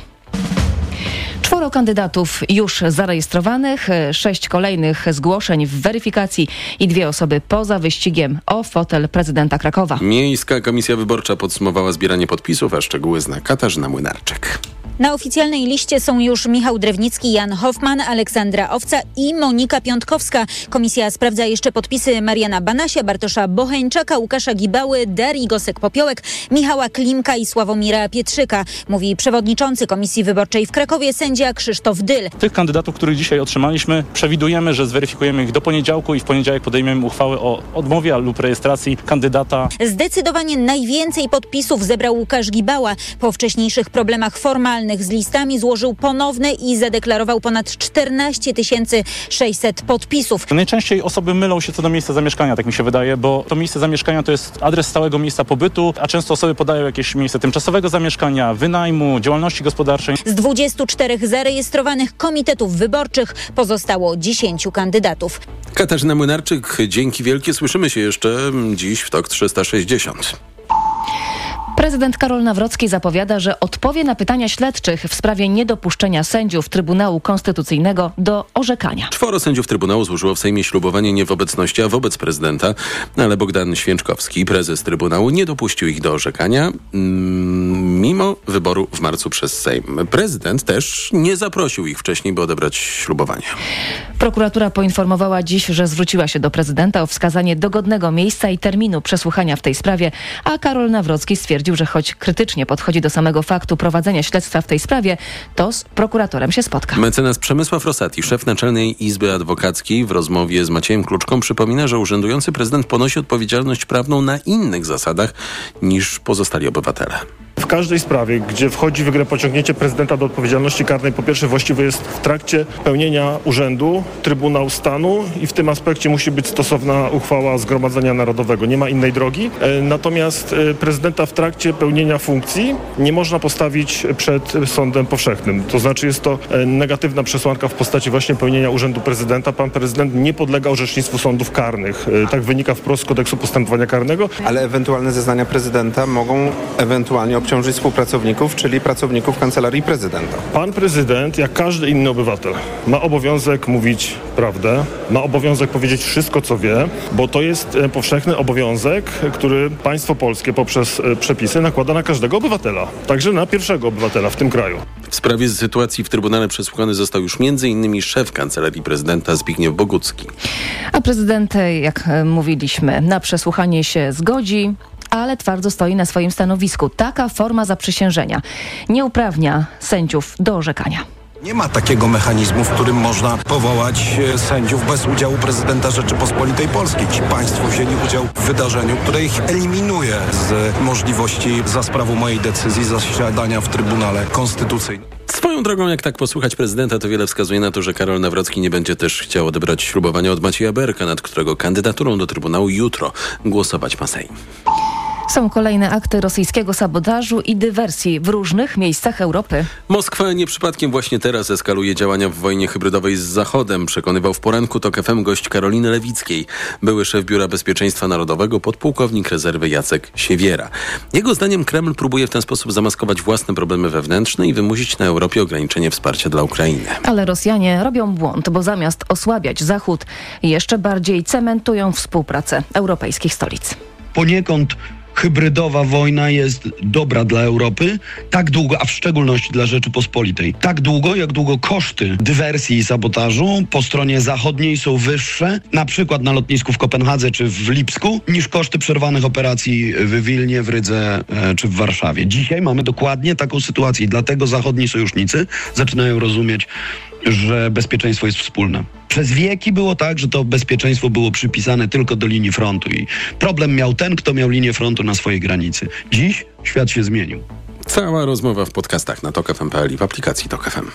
Czworo kandydatów już zarejestrowanych, sześć kolejnych zgłoszeń w weryfikacji i dwie osoby poza wyścigiem o fotel prezydenta Krakowa. Miejska Komisja Wyborcza podsumowała zbieranie podpisów, a szczegóły zna Katarzyna Młynarczyk. Na oficjalnej liście są już Michał Drewnicki, Jan Hoffman, Aleksandra Owca i Monika Piątkowska. Komisja sprawdza jeszcze podpisy Mariana Banasia, Bartosza Bocheńczaka, Łukasza Gibały, Darii Gosek-Popiołek, Michała Klimka i Sławomira Pietrzyka, mówi przewodniczący Komisji Wyborczej w Krakowie, sędzia Krzysztof Dyl. Tych kandydatów, których dzisiaj otrzymaliśmy, przewidujemy, że zweryfikujemy ich do poniedziałku i w poniedziałek podejmiemy uchwałę o odmowie lub rejestracji kandydata. Zdecydowanie najwięcej podpisów zebrał Łukasz Gibała. Po wcześniejszych problemach formalnych z listami złożył ponowne i zadeklarował ponad czternaście tysięcy sześćset podpisów. Najczęściej osoby mylą się co do miejsca zamieszkania, tak mi się wydaje, bo to miejsce zamieszkania to jest adres stałego miejsca pobytu, a często osoby podają jakieś miejsce tymczasowego zamieszkania, wynajmu, działalności gospodarczej. Z dwudziestu czterech zarejestrowanych komitetów wyborczych pozostało dziesięciu kandydatów. Katarzyna Młynarczyk, dzięki wielkie. Słyszymy się jeszcze dziś w TOK trzysta sześćdziesiąt. Prezydent Karol Nawrocki zapowiada, że odpowie na pytania śledczych w sprawie niedopuszczenia sędziów Trybunału Konstytucyjnego do orzekania. Czworo sędziów Trybunału złożyło w Sejmie ślubowanie nie w obecności, a wobec prezydenta, ale Bogdan Święczkowski, prezes Trybunału, nie dopuścił ich do orzekania, mm, mimo wyboru w marcu przez Sejm. Prezydent też nie zaprosił ich wcześniej, by odebrać ślubowanie. Prokuratura poinformowała dziś, że zwróciła się do prezydenta o wskazanie dogodnego miejsca i terminu przesłuchania w tej sprawie, a Karol Nawrocki stwierdził, że choć krytycznie podchodzi do samego faktu prowadzenia śledztwa w tej sprawie, to z prokuratorem się spotka. Mecenas Przemysław Rosati, szef Naczelnej Izby Adwokackiej, w rozmowie z Maciejem Kluczką przypomina, że urzędujący prezydent ponosi odpowiedzialność prawną na innych zasadach niż pozostali obywatele. W każdej sprawie, gdzie wchodzi w grę pociągnięcie prezydenta do odpowiedzialności karnej, po pierwsze właściwe jest w trakcie pełnienia urzędu Trybunał Stanu i w tym aspekcie musi być stosowna uchwała Zgromadzenia Narodowego. Nie ma innej drogi. Natomiast prezydenta w trakcie pełnienia funkcji nie można postawić przed sądem powszechnym. To znaczy jest to negatywna przesłanka w postaci właśnie pełnienia urzędu prezydenta. Pan prezydent nie podlega orzecznictwu sądów karnych. Tak wynika wprost z kodeksu postępowania karnego. Ale ewentualne zeznania prezydenta mogą ewentualnie obciążyć współpracowników, czyli pracowników Kancelarii Prezydenta. Pan prezydent, jak każdy inny obywatel, ma obowiązek mówić mówić prawdę, ma obowiązek powiedzieć wszystko, co wie, bo to jest powszechny obowiązek, który państwo polskie poprzez przepisy nakłada na każdego obywatela, także na pierwszego obywatela w tym kraju. W sprawie sytuacji w Trybunale przesłuchany został już między innymi szef Kancelarii Prezydenta Zbigniew Bogucki. A prezydent, jak mówiliśmy, na przesłuchanie się zgodzi, ale twardo stoi na swoim stanowisku. Taka forma zaprzysiężenia nie uprawnia sędziów do orzekania. Nie ma takiego mechanizmu, w którym można powołać sędziów bez udziału prezydenta Rzeczypospolitej Polskiej. Ci państwo wzięli udział w wydarzeniu, które ich eliminuje z możliwości za sprawą mojej decyzji zasiadania w Trybunale Konstytucyjnym. Swoją drogą, jak tak posłuchać prezydenta, to wiele wskazuje na to, że Karol Nawrocki nie będzie też chciał odebrać ślubowania od Macieja Berka, nad którego kandydaturą do Trybunału jutro głosować ma Sejm. Są kolejne akty rosyjskiego sabotażu i dywersji w różnych miejscach Europy. Moskwa nie przypadkiem właśnie teraz eskaluje działania w wojnie hybrydowej z Zachodem, przekonywał w poranku TOK F M gość Karoliny Lewickiej, były szef Biura Bezpieczeństwa Narodowego, podpułkownik rezerwy Jacek Siewiera. Jego zdaniem Kreml próbuje w ten sposób zamaskować własne problemy wewnętrzne i wymusić na Europie ograniczenie wsparcia dla Ukrainy. Ale Rosjanie robią błąd, bo zamiast osłabiać Zachód, jeszcze bardziej cementują współpracę europejskich stolic. Poniekąd hybrydowa wojna jest dobra dla Europy, tak długo, a w szczególności dla Rzeczypospolitej. Tak długo, jak długo koszty dywersji i sabotażu po stronie zachodniej są wyższe, na przykład na lotnisku w Kopenhadze czy w Lipsku, niż koszty przerwanych operacji w Wilnie, w Rydze e, czy w Warszawie. Dzisiaj mamy dokładnie taką sytuację i dlatego zachodni sojusznicy zaczynają rozumieć, że bezpieczeństwo jest wspólne. Przez wieki było tak, że to bezpieczeństwo było przypisane tylko do linii frontu i problem miał ten, kto miał linię frontu na swojej granicy. Dziś świat się zmienił. Cała rozmowa w podcastach na tok f m kropka p l i w aplikacji TOK F M.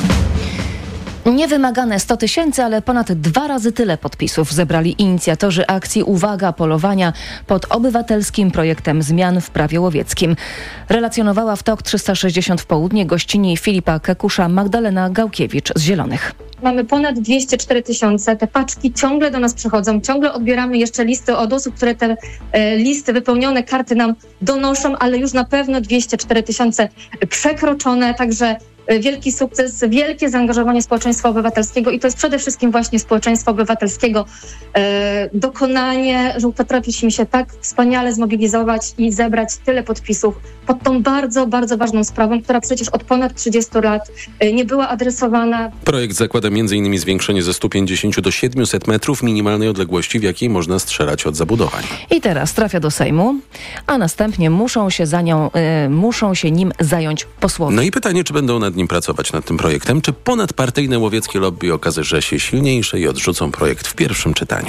Niewymagane sto tysięcy, ale ponad dwa razy tyle podpisów zebrali inicjatorzy akcji Uwaga Polowania pod obywatelskim projektem zmian w prawie łowieckim. Relacjonowała w TOK trzysta sześćdziesiąt w południe gościni Filipa Kekusza Magdalena Gałkiewicz z Zielonych. Mamy ponad dwieście cztery tysiące, te paczki ciągle do nas przychodzą, ciągle odbieramy jeszcze listy od osób, które te e, listy, wypełnione karty nam donoszą, ale już na pewno dwieście cztery tysiące przekroczone, także wielki sukces, wielkie zaangażowanie społeczeństwa obywatelskiego i to jest przede wszystkim właśnie społeczeństwa obywatelskiego e, dokonanie, że potrafiliśmy się tak wspaniale zmobilizować i zebrać tyle podpisów pod tą bardzo, bardzo ważną sprawą, która przecież od ponad trzydziestu lat e, nie była adresowana. Projekt zakłada między innymi zwiększenie ze stu pięćdziesięciu do siedmiuset metrów minimalnej odległości, w jakiej można strzelać od zabudowań. I teraz trafia do Sejmu, a następnie muszą się za nią, y, muszą się nim zająć posłowie. No i pytanie, czy będą nad nim pracować nad tym projektem, czy ponadpartyjne łowieckie lobby okaże się silniejsze i odrzucą projekt w pierwszym czytaniu.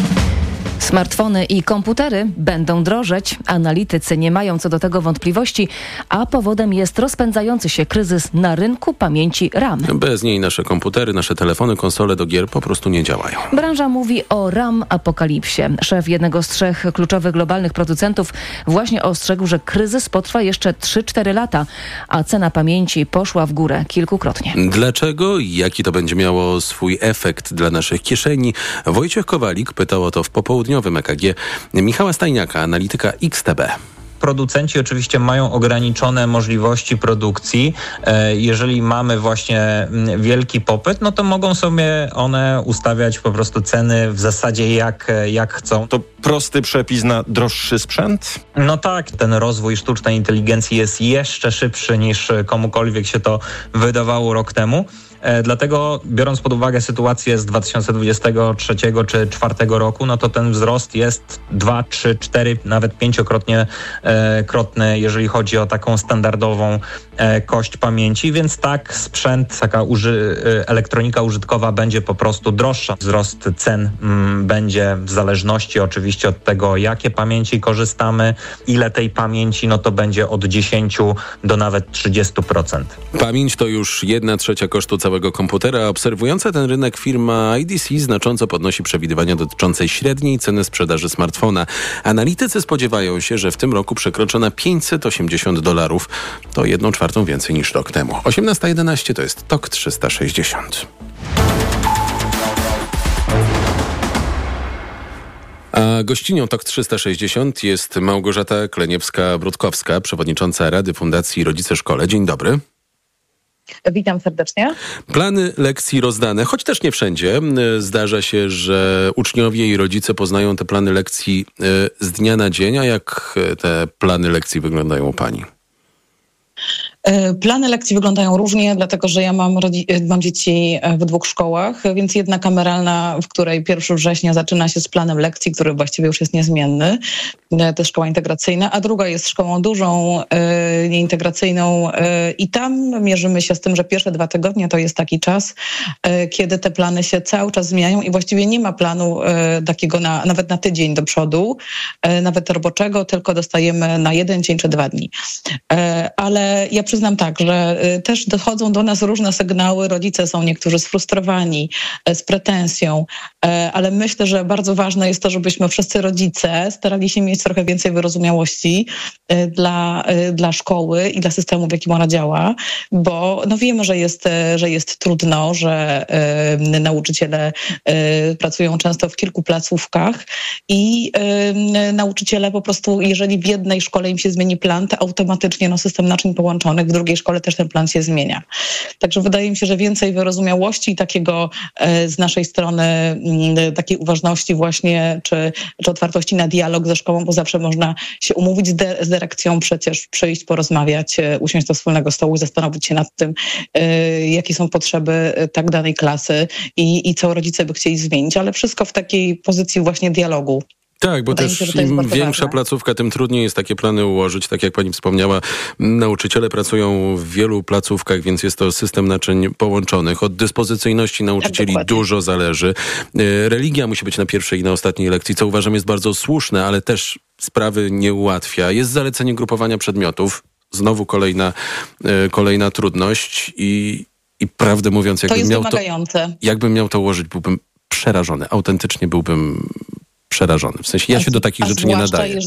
Smartfony i komputery będą drożeć. Analitycy nie mają co do tego wątpliwości, a powodem jest rozpędzający się kryzys na rynku pamięci RAM. Bez niej nasze komputery, nasze telefony, konsole do gier po prostu nie działają. Branża mówi o RAM apokalipsie. Szef jednego z trzech kluczowych globalnych producentów właśnie ostrzegł, że kryzys potrwa jeszcze trzy cztery lata, a cena pamięci poszła w górę kilkukrotnie. Dlaczego i jaki to będzie miało swój efekt dla naszych kieszeni? Wojciech Kowalik pytał o to w popołudniowym E K G Michała Stajniaka, analityka X T B. Producenci oczywiście mają ograniczone możliwości produkcji. Jeżeli mamy właśnie wielki popyt, no to mogą sobie one ustawiać po prostu ceny w zasadzie jak, jak chcą. To prosty przepis na droższy sprzęt? No tak, ten rozwój sztucznej inteligencji jest jeszcze szybszy niż komukolwiek się to wydawało rok temu. Dlatego biorąc pod uwagę sytuację z dwa tysiące dwudziestego trzeciego czy dwa tysiące dwudziestego czwartego roku, no to ten wzrost jest dwa, trzy, cztery, nawet pięciokrotnie e, krotny, jeżeli chodzi o taką standardową e, kość pamięci, więc tak sprzęt, taka uży, e, elektronika użytkowa będzie po prostu droższa. Wzrost cen m, będzie w zależności oczywiście od tego, jakie pamięci korzystamy, ile tej pamięci, no to będzie od dziesięciu do nawet trzydziestu procent. Pamięć to już jedna trzecia kosztu całego komputera. Obserwująca ten rynek firma I D C znacząco podnosi przewidywania dotyczące średniej ceny sprzedaży smartfona. Analitycy spodziewają się, że w tym roku przekroczy na pięćset osiemdziesiąt dolarów. To jedną czwartą więcej niż rok temu. osiemnasta jedenaście to jest TOK trzysta sześćdziesiąt. A gościnią TOK trzysta sześćdziesiąt jest Małgorzata Kleniewska-Brudkowska, przewodnicząca Rady Fundacji Rodzice Szkole. Dzień dobry. Witam serdecznie. Plany lekcji rozdane, choć też nie wszędzie. Zdarza się, że uczniowie i rodzice poznają te plany lekcji z dnia na dzień. A jak te plany lekcji wyglądają u pani? Plany lekcji wyglądają różnie, dlatego że ja mam, rodzi- mam dzieci w dwóch szkołach, więc jedna kameralna, w której pierwszego września zaczyna się z planem lekcji, który właściwie już jest niezmienny. To jest szkoła integracyjna, a druga jest szkołą dużą, yy, nieintegracyjną yy, i tam mierzymy się z tym, że pierwsze dwa tygodnie to jest taki czas, yy, kiedy te plany się cały czas zmieniają i właściwie nie ma planu yy, takiego na, nawet na tydzień do przodu, yy, nawet roboczego, tylko dostajemy na jeden dzień czy dwa dni. Yy, ale ja przyznam tak, że też dochodzą do nas różne sygnały. Rodzice są niektórzy sfrustrowani, z pretensją, ale myślę, że bardzo ważne jest to, żebyśmy wszyscy rodzice starali się mieć trochę więcej wyrozumiałości dla, dla szkoły i dla systemu, w jakim ona działa, bo no wiemy, że jest, że jest trudno, że y, nauczyciele y, pracują często w kilku placówkach i y, nauczyciele po prostu, jeżeli w jednej szkole im się zmieni plan, to automatycznie no, system naczyń połączonych w drugiej szkole też ten plan się zmienia. Także wydaje mi się, że więcej wyrozumiałości i takiego y, z naszej strony y, takiej uważności właśnie, czy, czy otwartości na dialog ze szkołą, bo zawsze można się umówić z, de- z dyrekcją, przecież przyjść, porozmawiać, y, usiąść do wspólnego stołu i zastanowić się nad tym, y, jakie są potrzeby y, tak danej klasy i, i co rodzice by chcieli zmienić, ale wszystko w takiej pozycji właśnie dialogu. Tak, bo Wydaje też mi się, że to jest im bardzo większa ważne. placówka, tym trudniej jest takie plany ułożyć. Tak jak pani wspomniała, nauczyciele pracują w wielu placówkach, więc jest to system naczyń połączonych. Od dyspozycyjności nauczycieli Tak, dużo zależy. E, Religia musi być na pierwszej i na ostatniej lekcji, co uważam jest bardzo słuszne, ale też sprawy nie ułatwia. Jest zalecenie grupowania przedmiotów. Znowu kolejna, e, kolejna trudność i, i prawdę mówiąc, To jakbym jest miał to, wymagające. jakbym miał to ułożyć, byłbym przerażony. Autentycznie byłbym przerażony. W sensie ja się do takich A rzeczy nie zwłaszcza nadaję. jeż-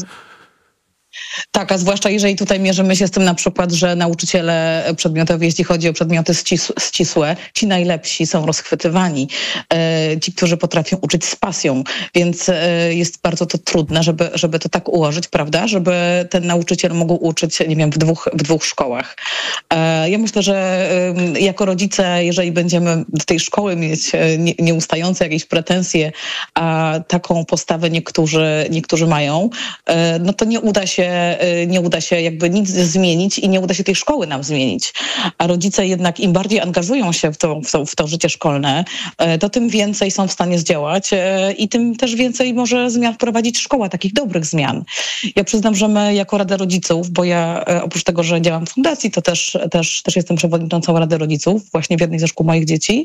Tak, a zwłaszcza jeżeli tutaj mierzymy się z tym na przykład, że nauczyciele przedmiotowi, jeśli chodzi o przedmioty ścis- ścisłe, ci najlepsi są rozchwytywani. E, ci, którzy potrafią uczyć z pasją, więc e, jest bardzo to trudne, żeby, żeby to tak ułożyć, prawda? Żeby ten nauczyciel mógł uczyć, nie wiem, w dwóch, w dwóch szkołach. E, ja myślę, że e, jako rodzice, jeżeli będziemy do tej szkoły mieć e, nie, nieustające jakieś pretensje, a taką postawę niektórzy, niektórzy mają, e, no to nie uda się nie uda się jakby nic zmienić i nie uda się tej szkoły nam zmienić. A rodzice jednak im bardziej angażują się w to, w to, w to życie szkolne, to tym więcej są w stanie zdziałać i tym też więcej może zmian wprowadzić szkoła, takich dobrych zmian. Ja przyznam, że my jako Rada Rodziców, bo ja oprócz tego, że działam w fundacji, to też, też, też jestem przewodniczącą Rady Rodziców właśnie w jednej ze szkół moich dzieci.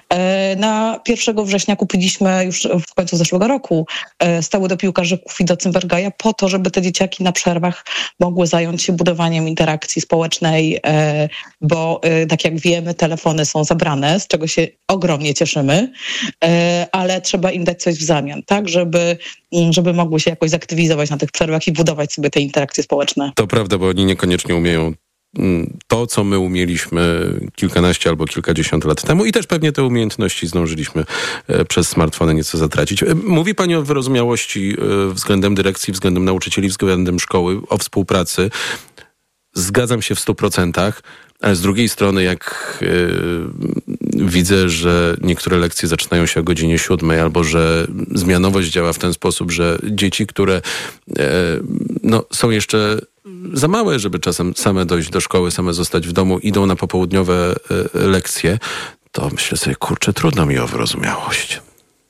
Na pierwszego września kupiliśmy już w końcu zeszłego roku stały do piłkarzyków i do Cymbergaja po to, żeby te dzieciaki na przerwach mogły zająć się budowaniem interakcji społecznej, bo tak jak wiemy, telefony są zabrane, z czego się ogromnie cieszymy, ale trzeba im dać coś w zamian, tak, żeby, żeby mogły się jakoś zaktywizować na tych przerwach i budować sobie te interakcje społeczne. To prawda, bo oni niekoniecznie umieją to, co my umieliśmy kilkanaście albo kilkadziesiąt lat temu i też pewnie te umiejętności zdążyliśmy przez smartfony nieco zatracić. Mówi pani o wyrozumiałości względem dyrekcji, względem nauczycieli, względem szkoły, o współpracy. Zgadzam się w stu procentach, ale z drugiej strony jak yy, widzę, że niektóre lekcje zaczynają się o godzinie siódmej albo że zmianowość działa w ten sposób, że dzieci, które yy, no, są jeszcze za małe, żeby czasem same dojść do szkoły, same zostać w domu, idą na popołudniowe y, lekcje, to myślę sobie, kurczę, trudno mi o wyrozumiałość.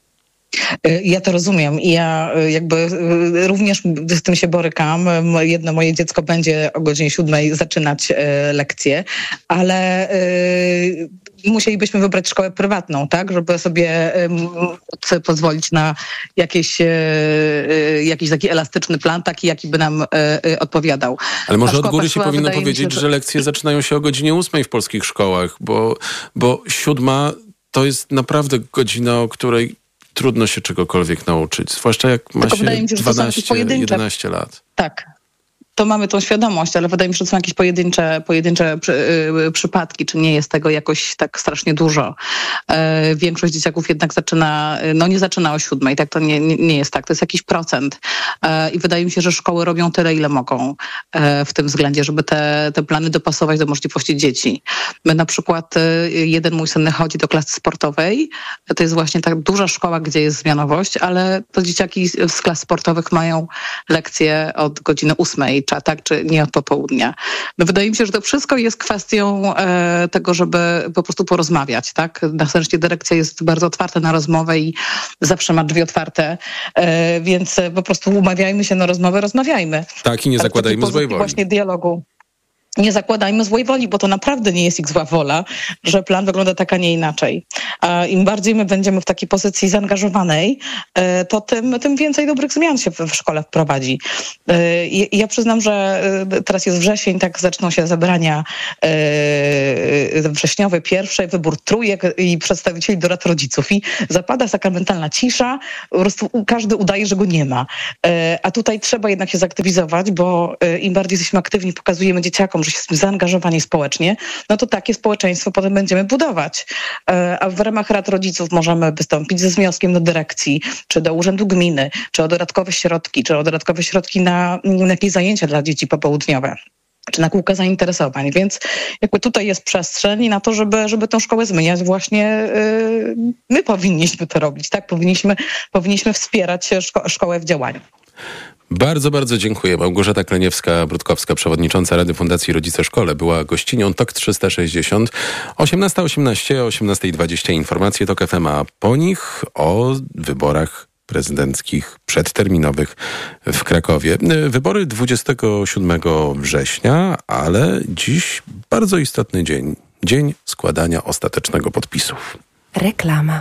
Ja to rozumiem i ja jakby również z tym się borykam. Jedno moje dziecko będzie o godzinie siódmej zaczynać lekcje, ale musielibyśmy wybrać szkołę prywatną, tak, żeby sobie móc pozwolić na jakieś, jakiś taki elastyczny plan, taki jaki by nam odpowiadał. Ale może Ta od góry się szkoła, powinno wydaje mi powiedzieć, się, że... że lekcje zaczynają się o godzinie ósmej w polskich szkołach, bo, bo siódma to jest naprawdę godzina, o której trudno się czegokolwiek nauczyć, zwłaszcza jak ma Tylko się wydaje mi się, że to są dwanaście pojedyncze. jedenaście lat. Tak. to mamy tą świadomość, ale wydaje mi się, że to są jakieś pojedyncze, pojedyncze przy, yy, przypadki, czy nie jest tego jakoś tak strasznie dużo. Yy, większość dzieciaków jednak zaczyna, no nie zaczyna o siódmej, tak to nie, nie, nie jest tak, to jest jakiś procent. Yy, I wydaje mi się, że szkoły robią tyle, ile mogą yy, w tym względzie, żeby te, te plany dopasować do możliwości dzieci. My na przykład, yy, jeden mój syn chodzi do klasy sportowej, to jest właśnie tak duża szkoła, gdzie jest zmianowość, ale to dzieciaki z klas sportowych mają lekcje od godziny ósmej, czy tak, czy nie od popołudnia. No wydaje mi się, że to wszystko jest kwestią e, tego, żeby po prostu porozmawiać, tak? Na szczęście dyrekcja jest bardzo otwarta na rozmowę i zawsze ma drzwi otwarte, e, więc po prostu umawiajmy się na rozmowę, rozmawiajmy. Tak, i nie zakładajmy złej woli. Właśnie dialogu. Nie zakładajmy złej woli, bo to naprawdę nie jest ich zła wola, że plan wygląda tak, a nie inaczej. A im bardziej my będziemy w takiej pozycji zaangażowanej, to tym, tym więcej dobrych zmian się w szkole wprowadzi. Ja przyznam, że teraz jest wrzesień, tak zaczną się zebrania wrześniowe, pierwsze, wybór trójek i przedstawicieli do rad rodziców i zapada sakramentalna cisza, po prostu każdy udaje, że go nie ma. A tutaj trzeba jednak się zaktywizować, bo im bardziej jesteśmy aktywni, pokazujemy dzieciakom, że jesteśmy zaangażowani społecznie, no to takie społeczeństwo potem będziemy budować. A w ramach rad rodziców możemy wystąpić ze wnioskiem do dyrekcji, czy do urzędu gminy, czy o dodatkowe środki, czy o dodatkowe środki na, na jakieś zajęcia dla dzieci popołudniowe, czy na kółka zainteresowań. Więc jakby tutaj jest przestrzeń na to, żeby, żeby tę szkołę zmieniać. Właśnie yy, my powinniśmy to robić, tak? Powinniśmy, powinniśmy wspierać szko- szkołę w działaniu. Bardzo, bardzo dziękuję. Małgorzata Kleniewska-Brudkowska, przewodnicząca Rady Fundacji Rodzice Szkole, była gościnią Tok trzysta sześćdziesiąt. osiemnasta osiemnaście, osiemnasta dwadzieścia informacje Tok F M, a po nich o wyborach prezydenckich przedterminowych w Krakowie. Wybory dwudziestego siódmego września, ale dziś bardzo istotny dzień. Dzień składania ostatecznego podpisów. Reklama.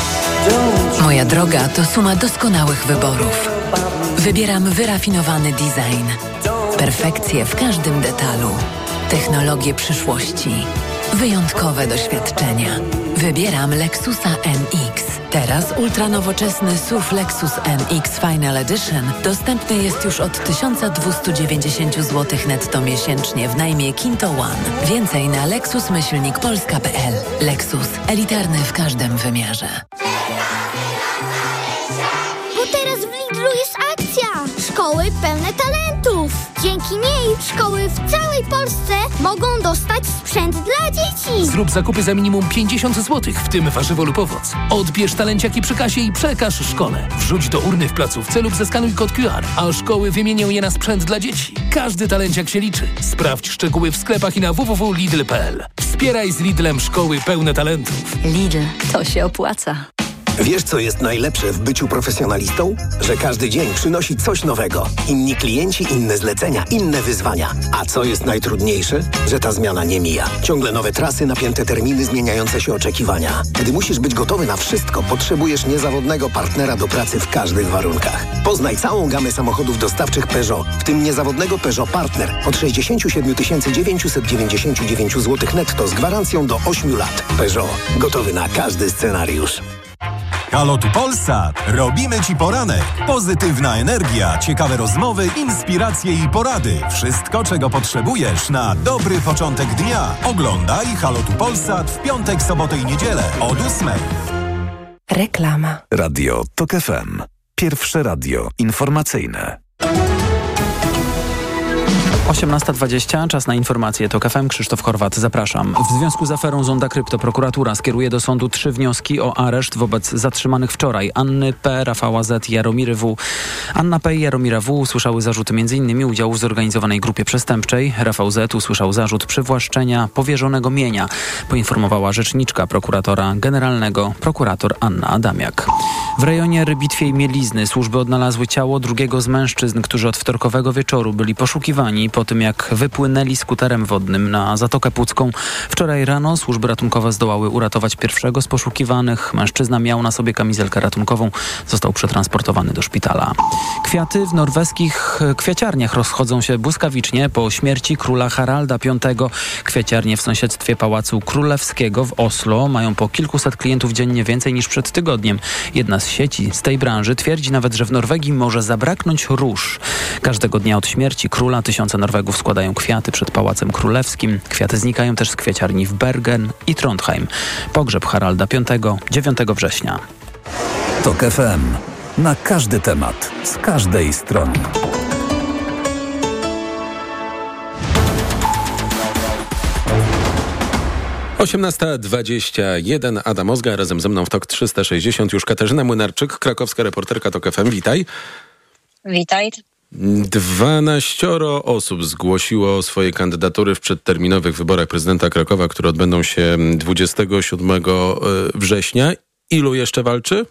Moja droga to suma doskonałych wyborów. Wybieram wyrafinowany design, perfekcję w każdym detalu, technologię przyszłości, wyjątkowe doświadczenia. Wybieram Lexusa N X. Teraz ultranowoczesny S U V Lexus N X Final Edition dostępny jest już od tysiąc dwieście dziewięćdziesiąt złotych netto miesięcznie w najmie Kinto One. Więcej na lexus myślnik polska kropka p l. Lexus. Elitarny w każdym wymiarze. Jest akcja! Szkoły pełne talentów! Dzięki niej szkoły w całej Polsce mogą dostać sprzęt dla dzieci! Zrób zakupy za minimum pięćdziesiąt złotych, w tym warzywo lub owoc. Odbierz talenciaki przy kasie i przekaż szkole. Wrzuć do urny w placówce lub zeskanuj kod Q R, a szkoły wymienią je na sprzęt dla dzieci. Każdy talenciak się liczy. Sprawdź szczegóły w sklepach i na w w w kropka lidl kropka p l. Wspieraj z Lidlem szkoły pełne talentów. Lidl, to się opłaca. Wiesz, co jest najlepsze w byciu profesjonalistą? Że każdy dzień przynosi coś nowego. Inni klienci, inne zlecenia, inne wyzwania. A co jest najtrudniejsze? Że ta zmiana nie mija. Ciągle nowe trasy, napięte terminy, zmieniające się oczekiwania. Gdy musisz być gotowy na wszystko, potrzebujesz niezawodnego partnera do pracy w każdych warunkach. Poznaj całą gamę samochodów dostawczych Peugeot, w tym niezawodnego Peugeot Partner od sześćdziesiąt siedem tysięcy dziewięćset dziewięćdziesiąt dziewięć złotych netto z gwarancją do ośmiu lat. Peugeot. Gotowy na każdy scenariusz. Halo tu Polsat. Robimy Ci poranek. Pozytywna energia, ciekawe rozmowy, inspiracje i porady. Wszystko, czego potrzebujesz na dobry początek dnia. Oglądaj Halo tu Polsat w piątek, sobotę i niedzielę od ósmej. Reklama. Radio Tok F M. Pierwsze radio informacyjne. osiemnasta dwadzieścia, czas na informacje Tok F M. Krzysztof Horwat, zapraszam. W związku z aferą Zonda Krypto prokuratura skieruje do sądu trzy wnioski o areszt wobec zatrzymanych wczoraj Anny P., Rafała Z. i Jaromiry W. Anna P. i Jaromira W. usłyszały zarzuty m in udziału w zorganizowanej grupie przestępczej. Rafał Z. usłyszał zarzut przywłaszczenia powierzonego mienia, poinformowała rzeczniczka prokuratora generalnego, prokurator Anna Adamiak. W rejonie Rybitwiej Mielizny służby odnalazły ciało drugiego z mężczyzn, którzy od wtorkowego wieczoru byli poszukiwani po po tym, jak wypłynęli skuterem wodnym na Zatokę Pucką. Wczoraj rano służby ratunkowe zdołały uratować pierwszego z poszukiwanych. Mężczyzna miał na sobie kamizelkę ratunkową. Został przetransportowany do szpitala. Kwiaty w norweskich kwiaciarniach rozchodzą się błyskawicznie po śmierci króla Haralda piątego. Kwiaciarnie w sąsiedztwie Pałacu Królewskiego w Oslo mają po kilkuset klientów dziennie więcej niż przed tygodniem. Jedna z sieci z tej branży twierdzi nawet, że w Norwegii może zabraknąć róż. Każdego dnia od śmierci króla tysiące Norwegów składają kwiaty przed Pałacem Królewskim. Kwiaty znikają też z kwiaciarni w Bergen i Trondheim. Pogrzeb Haralda piątego, dziewiątego września. TOK F M. Na każdy temat, z każdej strony. osiemnasta dwadzieścia jeden. Adam Ozga, razem ze mną w TOK trzysta sześćdziesiąt już Katarzyna Młynarczyk, krakowska reporterka TOK F M. Witaj. Witaj. Dwanaścioro osób zgłosiło swoje kandydatury w przedterminowych wyborach prezydenta Krakowa, które odbędą się dwudziestego siódmego września. Ilu jeszcze walczy?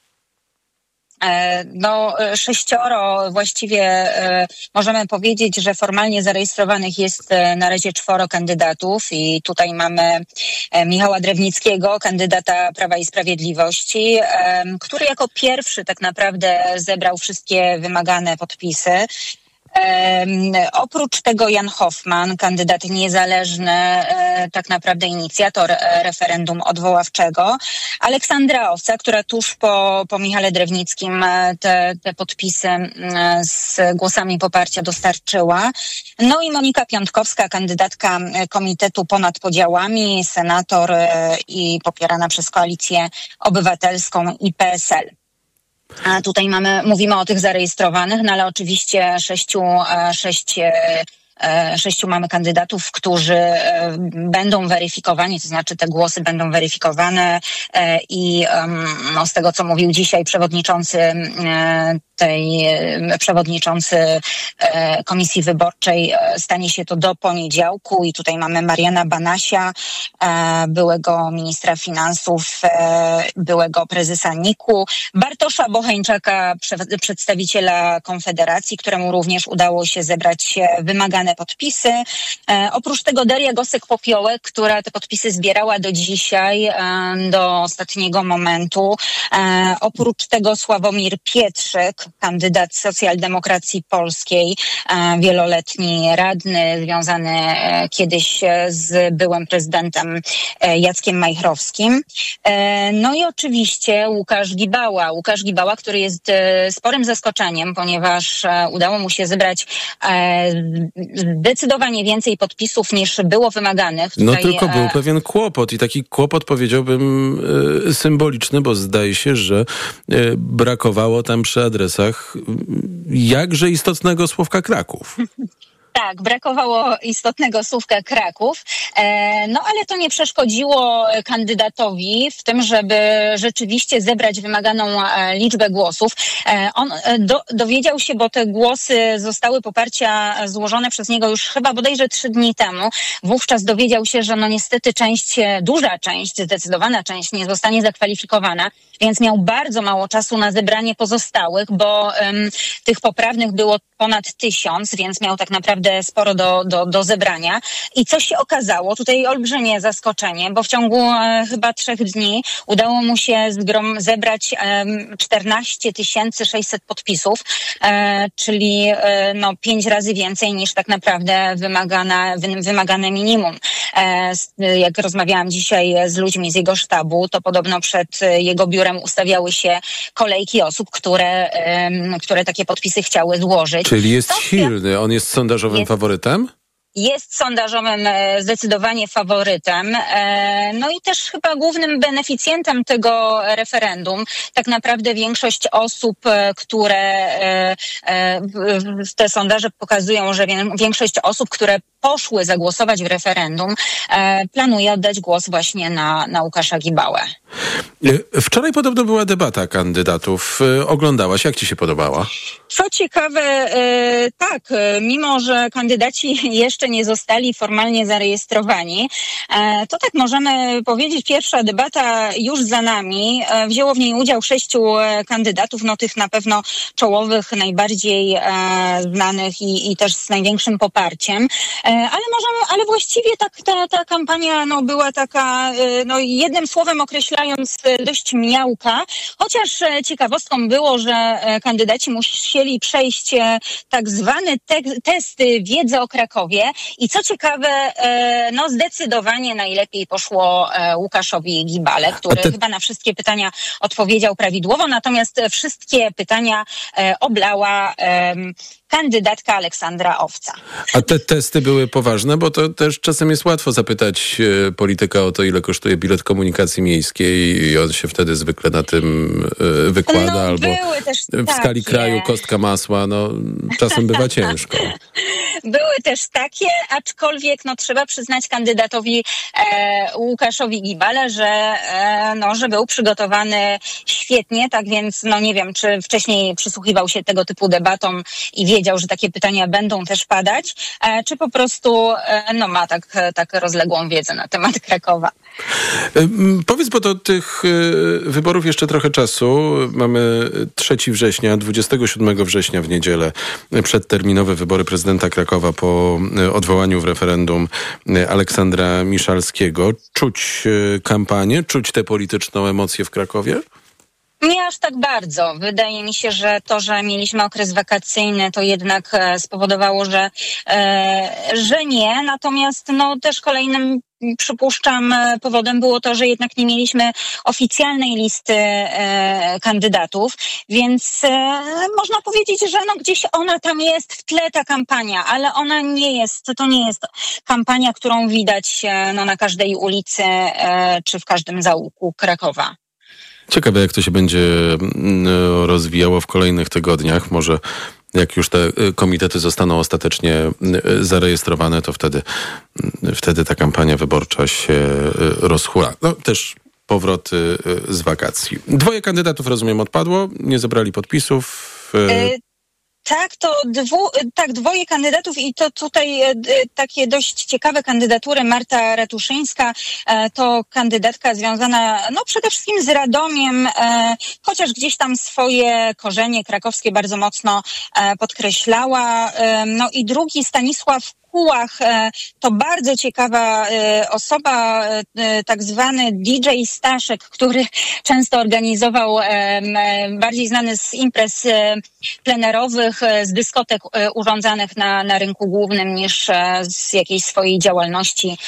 No, sześcioro, właściwie możemy powiedzieć, że formalnie zarejestrowanych jest na razie czworo kandydatów i tutaj mamy Michała Drewnickiego, kandydata Prawa i Sprawiedliwości, który jako pierwszy tak naprawdę zebrał wszystkie wymagane podpisy. Um, oprócz tego Jan Hoffman, kandydat niezależny, e, tak naprawdę inicjator e, referendum odwoławczego. Aleksandra Owca, która tuż po, po Michale Drewnickim e, te, te podpisy e, z głosami poparcia dostarczyła. No i Monika Piątkowska, kandydatka Komitetu Ponad Podziałami, senator e, i popierana przez Koalicję Obywatelską i P S L. A tutaj mamy, mówimy o tych zarejestrowanych, no ale oczywiście sześciu, sześć, sześciu mamy kandydatów, którzy będą weryfikowani, to znaczy te głosy będą weryfikowane i no, z tego, co mówił dzisiaj przewodniczący tej przewodniczący Komisji Wyborczej, stanie się to do poniedziałku i tutaj mamy Mariana Banasia, byłego ministra finansów, byłego prezesa N I K-u, Bartosza Bocheńczaka, przedstawiciela Konfederacji, któremu również udało się zebrać wymagane podpisy. Oprócz tego Daria Gosek-Popiołek, która te podpisy zbierała do dzisiaj, do ostatniego momentu. Oprócz tego Sławomir Pietrzyk, kandydat Socjaldemokracji Polskiej, wieloletni radny, związany kiedyś z byłym prezydentem Jackiem Majchrowskim. No i oczywiście Łukasz Gibała. Łukasz Gibała, który jest sporym zaskoczeniem, ponieważ udało mu się zebrać zdecydowanie więcej podpisów niż było wymaganych. Tutaj, no tylko był pewien kłopot i taki kłopot, powiedziałbym, symboliczny, bo zdaje się, że brakowało tam przy adresach jakże istotnego słówka Kraków. Tak, brakowało istotnego słówka Kraków, no ale to nie przeszkodziło kandydatowi w tym, żeby rzeczywiście zebrać wymaganą liczbę głosów. On do, dowiedział się, bo te głosy zostały poparcia złożone przez niego już chyba bodajże trzy dni temu. Wówczas dowiedział się, że no niestety część, duża część, zdecydowana część nie zostanie zakwalifikowana, więc miał bardzo mało czasu na zebranie pozostałych, bo um, tych poprawnych było ponad tysiąc, więc miał tak naprawdę sporo do, do, do zebrania. I co się okazało? Tutaj olbrzymie zaskoczenie, bo w ciągu e, chyba trzech dni udało mu się zgrom, zebrać e, czternaście tysięcy sześćset podpisów, e, czyli e, no, pięć razy więcej niż tak naprawdę wymagane, wy, wymagane minimum. E, jak rozmawiałam dzisiaj z ludźmi z jego sztabu, to podobno przed jego biurem ustawiały się kolejki osób, które, e, które takie podpisy chciały złożyć. Czyli jest silny, on jest sondażowym jest, faworytem? Jest sondażowym zdecydowanie faworytem, no i też chyba głównym beneficjentem tego referendum. Tak naprawdę większość osób, które te sondaże pokazują, że większość osób, które poszły zagłosować w referendum, planuje oddać głos właśnie na, na Łukasza Gibałę. Wczoraj podobno była debata kandydatów. Oglądałaś, jak ci się podobała? Co ciekawe, tak, mimo że kandydaci jeszcze jeszcze nie zostali formalnie zarejestrowani. To tak możemy powiedzieć, pierwsza debata już za nami. Wzięło w niej udział sześciu kandydatów, no tych na pewno czołowych, najbardziej znanych i, i też z największym poparciem. Ale możemy, ale właściwie tak ta, ta kampania no, była taka, no jednym słowem określając, dość miałka, chociaż ciekawostką było, że kandydaci musieli przejść tak zwany te- testy wiedzy o Krakowie i co ciekawe, no zdecydowanie najlepiej poszło Łukaszowi Gibale, który te... chyba na wszystkie pytania odpowiedział prawidłowo, natomiast wszystkie pytania oblała kandydatka Aleksandra Owca. A te testy były poważne, bo to też czasem jest łatwo zapytać polityka o to, ile kosztuje bilet komunikacji miejskiej i on się wtedy zwykle na tym wykłada, no, albo w skali takie. kraju kostka masła, no czasem bywa ciężko. Były też takie, aczkolwiek no trzeba przyznać kandydatowi e, Łukaszowi Gibale, że, e, no, że był przygotowany świetnie, tak więc no nie wiem, czy wcześniej przysłuchiwał się tego typu debatom i wiedział, że takie pytania będą też padać, e, czy po prostu e, no ma tak, tak rozległą wiedzę na temat Krakowa. Powiedz, bo do tych wyborów jeszcze trochę czasu. Mamy trzeciego września, dwudziestego siódmego września w niedzielę przedterminowe wybory prezydenta Krakowa po odwołaniu w referendum Aleksandra Miszalskiego. Czuć kampanię, czuć tę polityczną emocję w Krakowie? Nie aż tak bardzo. Wydaje mi się, że to, że mieliśmy okres wakacyjny, to jednak spowodowało, że, że nie. Natomiast no, też kolejnym przypuszczam, powodem było to, że jednak nie mieliśmy oficjalnej listy e, kandydatów, więc e, można powiedzieć, że no gdzieś ona tam jest w tle, ta kampania, ale ona nie jest, to nie jest kampania, którą widać e, no, na każdej ulicy e, czy w każdym zaułku Krakowa. Ciekawe, jak to się będzie rozwijało w kolejnych tygodniach. Może jak już te komitety zostaną ostatecznie zarejestrowane, to wtedy, wtedy ta kampania wyborcza się rozhula. No też powroty z wakacji. Dwoje kandydatów, rozumiem, odpadło, nie zebrali podpisów. Y- Tak, to dwu, tak, dwoje kandydatów i to tutaj e, takie dość ciekawe kandydatury. Marta Ratuszyńska e, to kandydatka związana no przede wszystkim z Radomiem, e, chociaż gdzieś tam swoje korzenie krakowskie bardzo mocno e, podkreślała. E, no i drugi Stanisław Kułach, to bardzo ciekawa osoba, tak zwany D J Staszek, który często organizował bardziej znany z imprez plenerowych, z dyskotek urządzanych na, na rynku głównym niż z jakiejś swojej działalności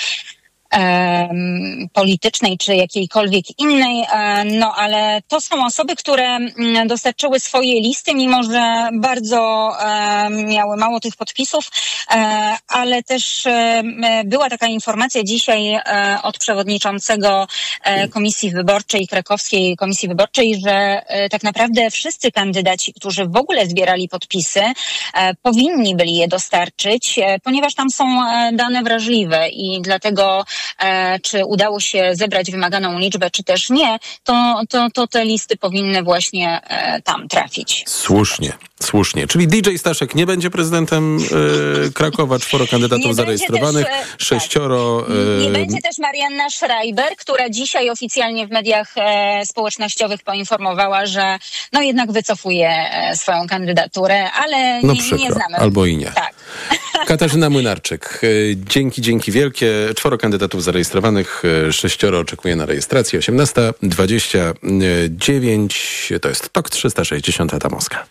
politycznej czy jakiejkolwiek innej, no ale to są osoby, które dostarczyły swoje listy, mimo że bardzo miały mało tych podpisów, ale też była taka informacja dzisiaj od przewodniczącego Komisji Wyborczej, Krakowskiej Komisji Wyborczej, że tak naprawdę wszyscy kandydaci, którzy w ogóle zbierali podpisy, powinni byli je dostarczyć, ponieważ tam są dane wrażliwe i dlatego czy udało się zebrać wymaganą liczbę, czy też nie, to, to, to te listy powinny właśnie tam trafić. Słusznie, słusznie. Czyli D J Staszek nie będzie prezydentem e, Krakowa, czworo kandydatów nie zarejestrowanych, też, sześcioro... Tak. Nie e... będzie też Marianna Schreiber, która dzisiaj oficjalnie w mediach e, społecznościowych poinformowała, że no jednak wycofuje e, swoją kandydaturę, ale no nie, przykro, nie znamy. Albo i nie. Tak. Katarzyna Młynarczyk. Dzięki, dzięki wielkie. Czworo kandydatów zarejestrowanych, sześcioro oczekuje na rejestrację. osiemnasta dwadzieścia dziewięć to jest Tok trzysta sześćdziesiąt Adamowska.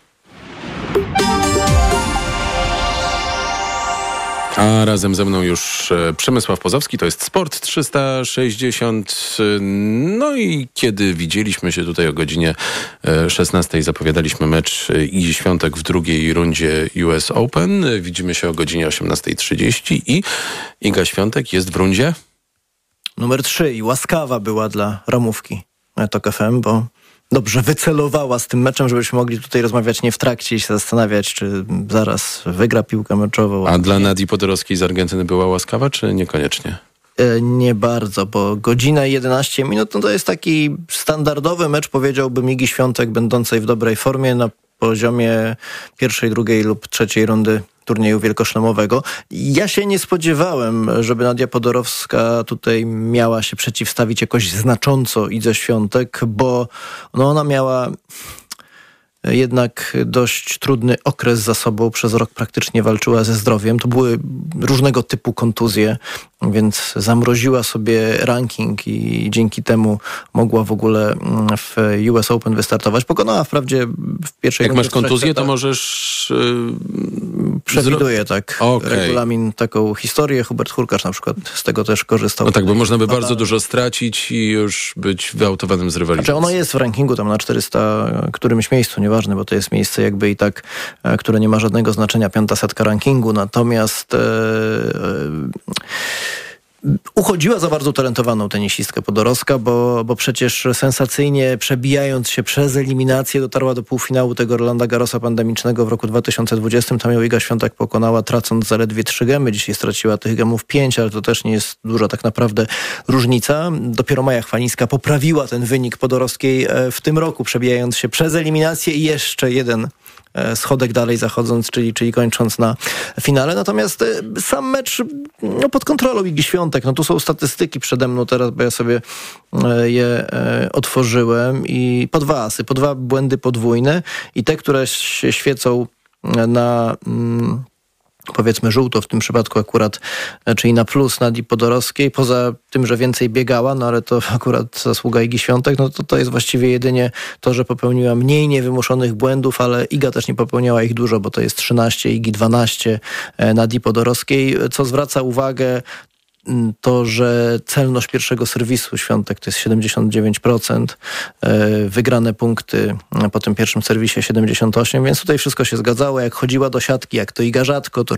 A razem ze mną już Przemysław Pozowski, to jest Sport trzysta sześćdziesiąt. No i kiedy widzieliśmy się tutaj o godzinie szesnastej, zapowiadaliśmy mecz Igi Świątek w drugiej rundzie U S Open. Widzimy się o godzinie osiemnasta trzydzieści i Iga Świątek jest w rundzie? Numer trzy i łaskawa była dla ramówki Tok F M, bo dobrze wycelowała z tym meczem, żebyśmy mogli tutaj rozmawiać nie w trakcie i się zastanawiać, czy zaraz wygra piłkę meczową. A dla Nadii Podorowskiej z Argentyny była łaskawa, czy niekoniecznie? E, nie bardzo, bo godzina i jedenaście minut no to jest taki standardowy mecz, powiedziałbym, Igi Świątek, będącej w dobrej formie na poziomie pierwszej, drugiej lub trzeciej rundy turnieju wielkoszlemowego. Ja się nie spodziewałem, żeby Nadia Podorowska tutaj miała się przeciwstawić jakoś znacząco Idze Świątek, bo no ona miała jednak dość trudny okres za sobą. Przez rok praktycznie walczyła ze zdrowiem. To były różnego typu kontuzje, więc zamroziła sobie ranking i dzięki temu mogła w ogóle w U S Open wystartować. Pokonała wprawdzie w pierwszej Jak rundzie masz kontuzję, to możesz... Yy, przewiduje tak okay. regulamin taką historię. Hubert Hurkacz na przykład z tego też korzystał. No tak, bo można by no, bardzo dużo stracić i już być wyautowanym z rywalizacji. Znaczy ono jest w rankingu tam na czterysta którymś miejscu, nieważne, bo to jest miejsce jakby i tak, które nie ma żadnego znaczenia, piąta setka rankingu. Natomiast e, e, uchodziła za bardzo utalentowaną tenisistkę Podorowska, bo, bo przecież sensacyjnie przebijając się przez eliminację dotarła do półfinału tego Rolanda Garrosa pandemicznego w roku dwa tysiące dwudziestym. Tam ją Iga Świątek pokonała, tracąc zaledwie trzy gemy. Dzisiaj straciła tych gemów pięć, ale to też nie jest duża tak naprawdę różnica. Dopiero Maja Chwalińska poprawiła ten wynik Podorowskiej w tym roku, przebijając się przez eliminację i jeszcze jeden schodek dalej zachodząc, czyli, czyli kończąc na finale. Natomiast sam mecz no, pod kontrolą Igi Świątek. No tu są statystyki przede mną teraz, bo ja sobie je otworzyłem i po dwa asy, po dwa błędy podwójne i te, które się świecą na... Mm, powiedzmy żółto w tym przypadku akurat, czyli na plus Nadii Podorowskiej, poza tym, że więcej biegała, no ale to akurat zasługa Igi Świątek, no to to jest właściwie jedynie to, że popełniła mniej niewymuszonych błędów, ale Iga też nie popełniała ich dużo, bo to jest trzynaście, Igi dwanaście Nadii Podorowskiej, co zwraca uwagę to, że celność pierwszego serwisu Świątek to jest siedemdziesiąt dziewięć procent, wygrane punkty po tym pierwszym serwisie siedemdziesiąt osiem procent, więc tutaj wszystko się zgadzało. Jak chodziła do siatki, jak to Iga rzadko, to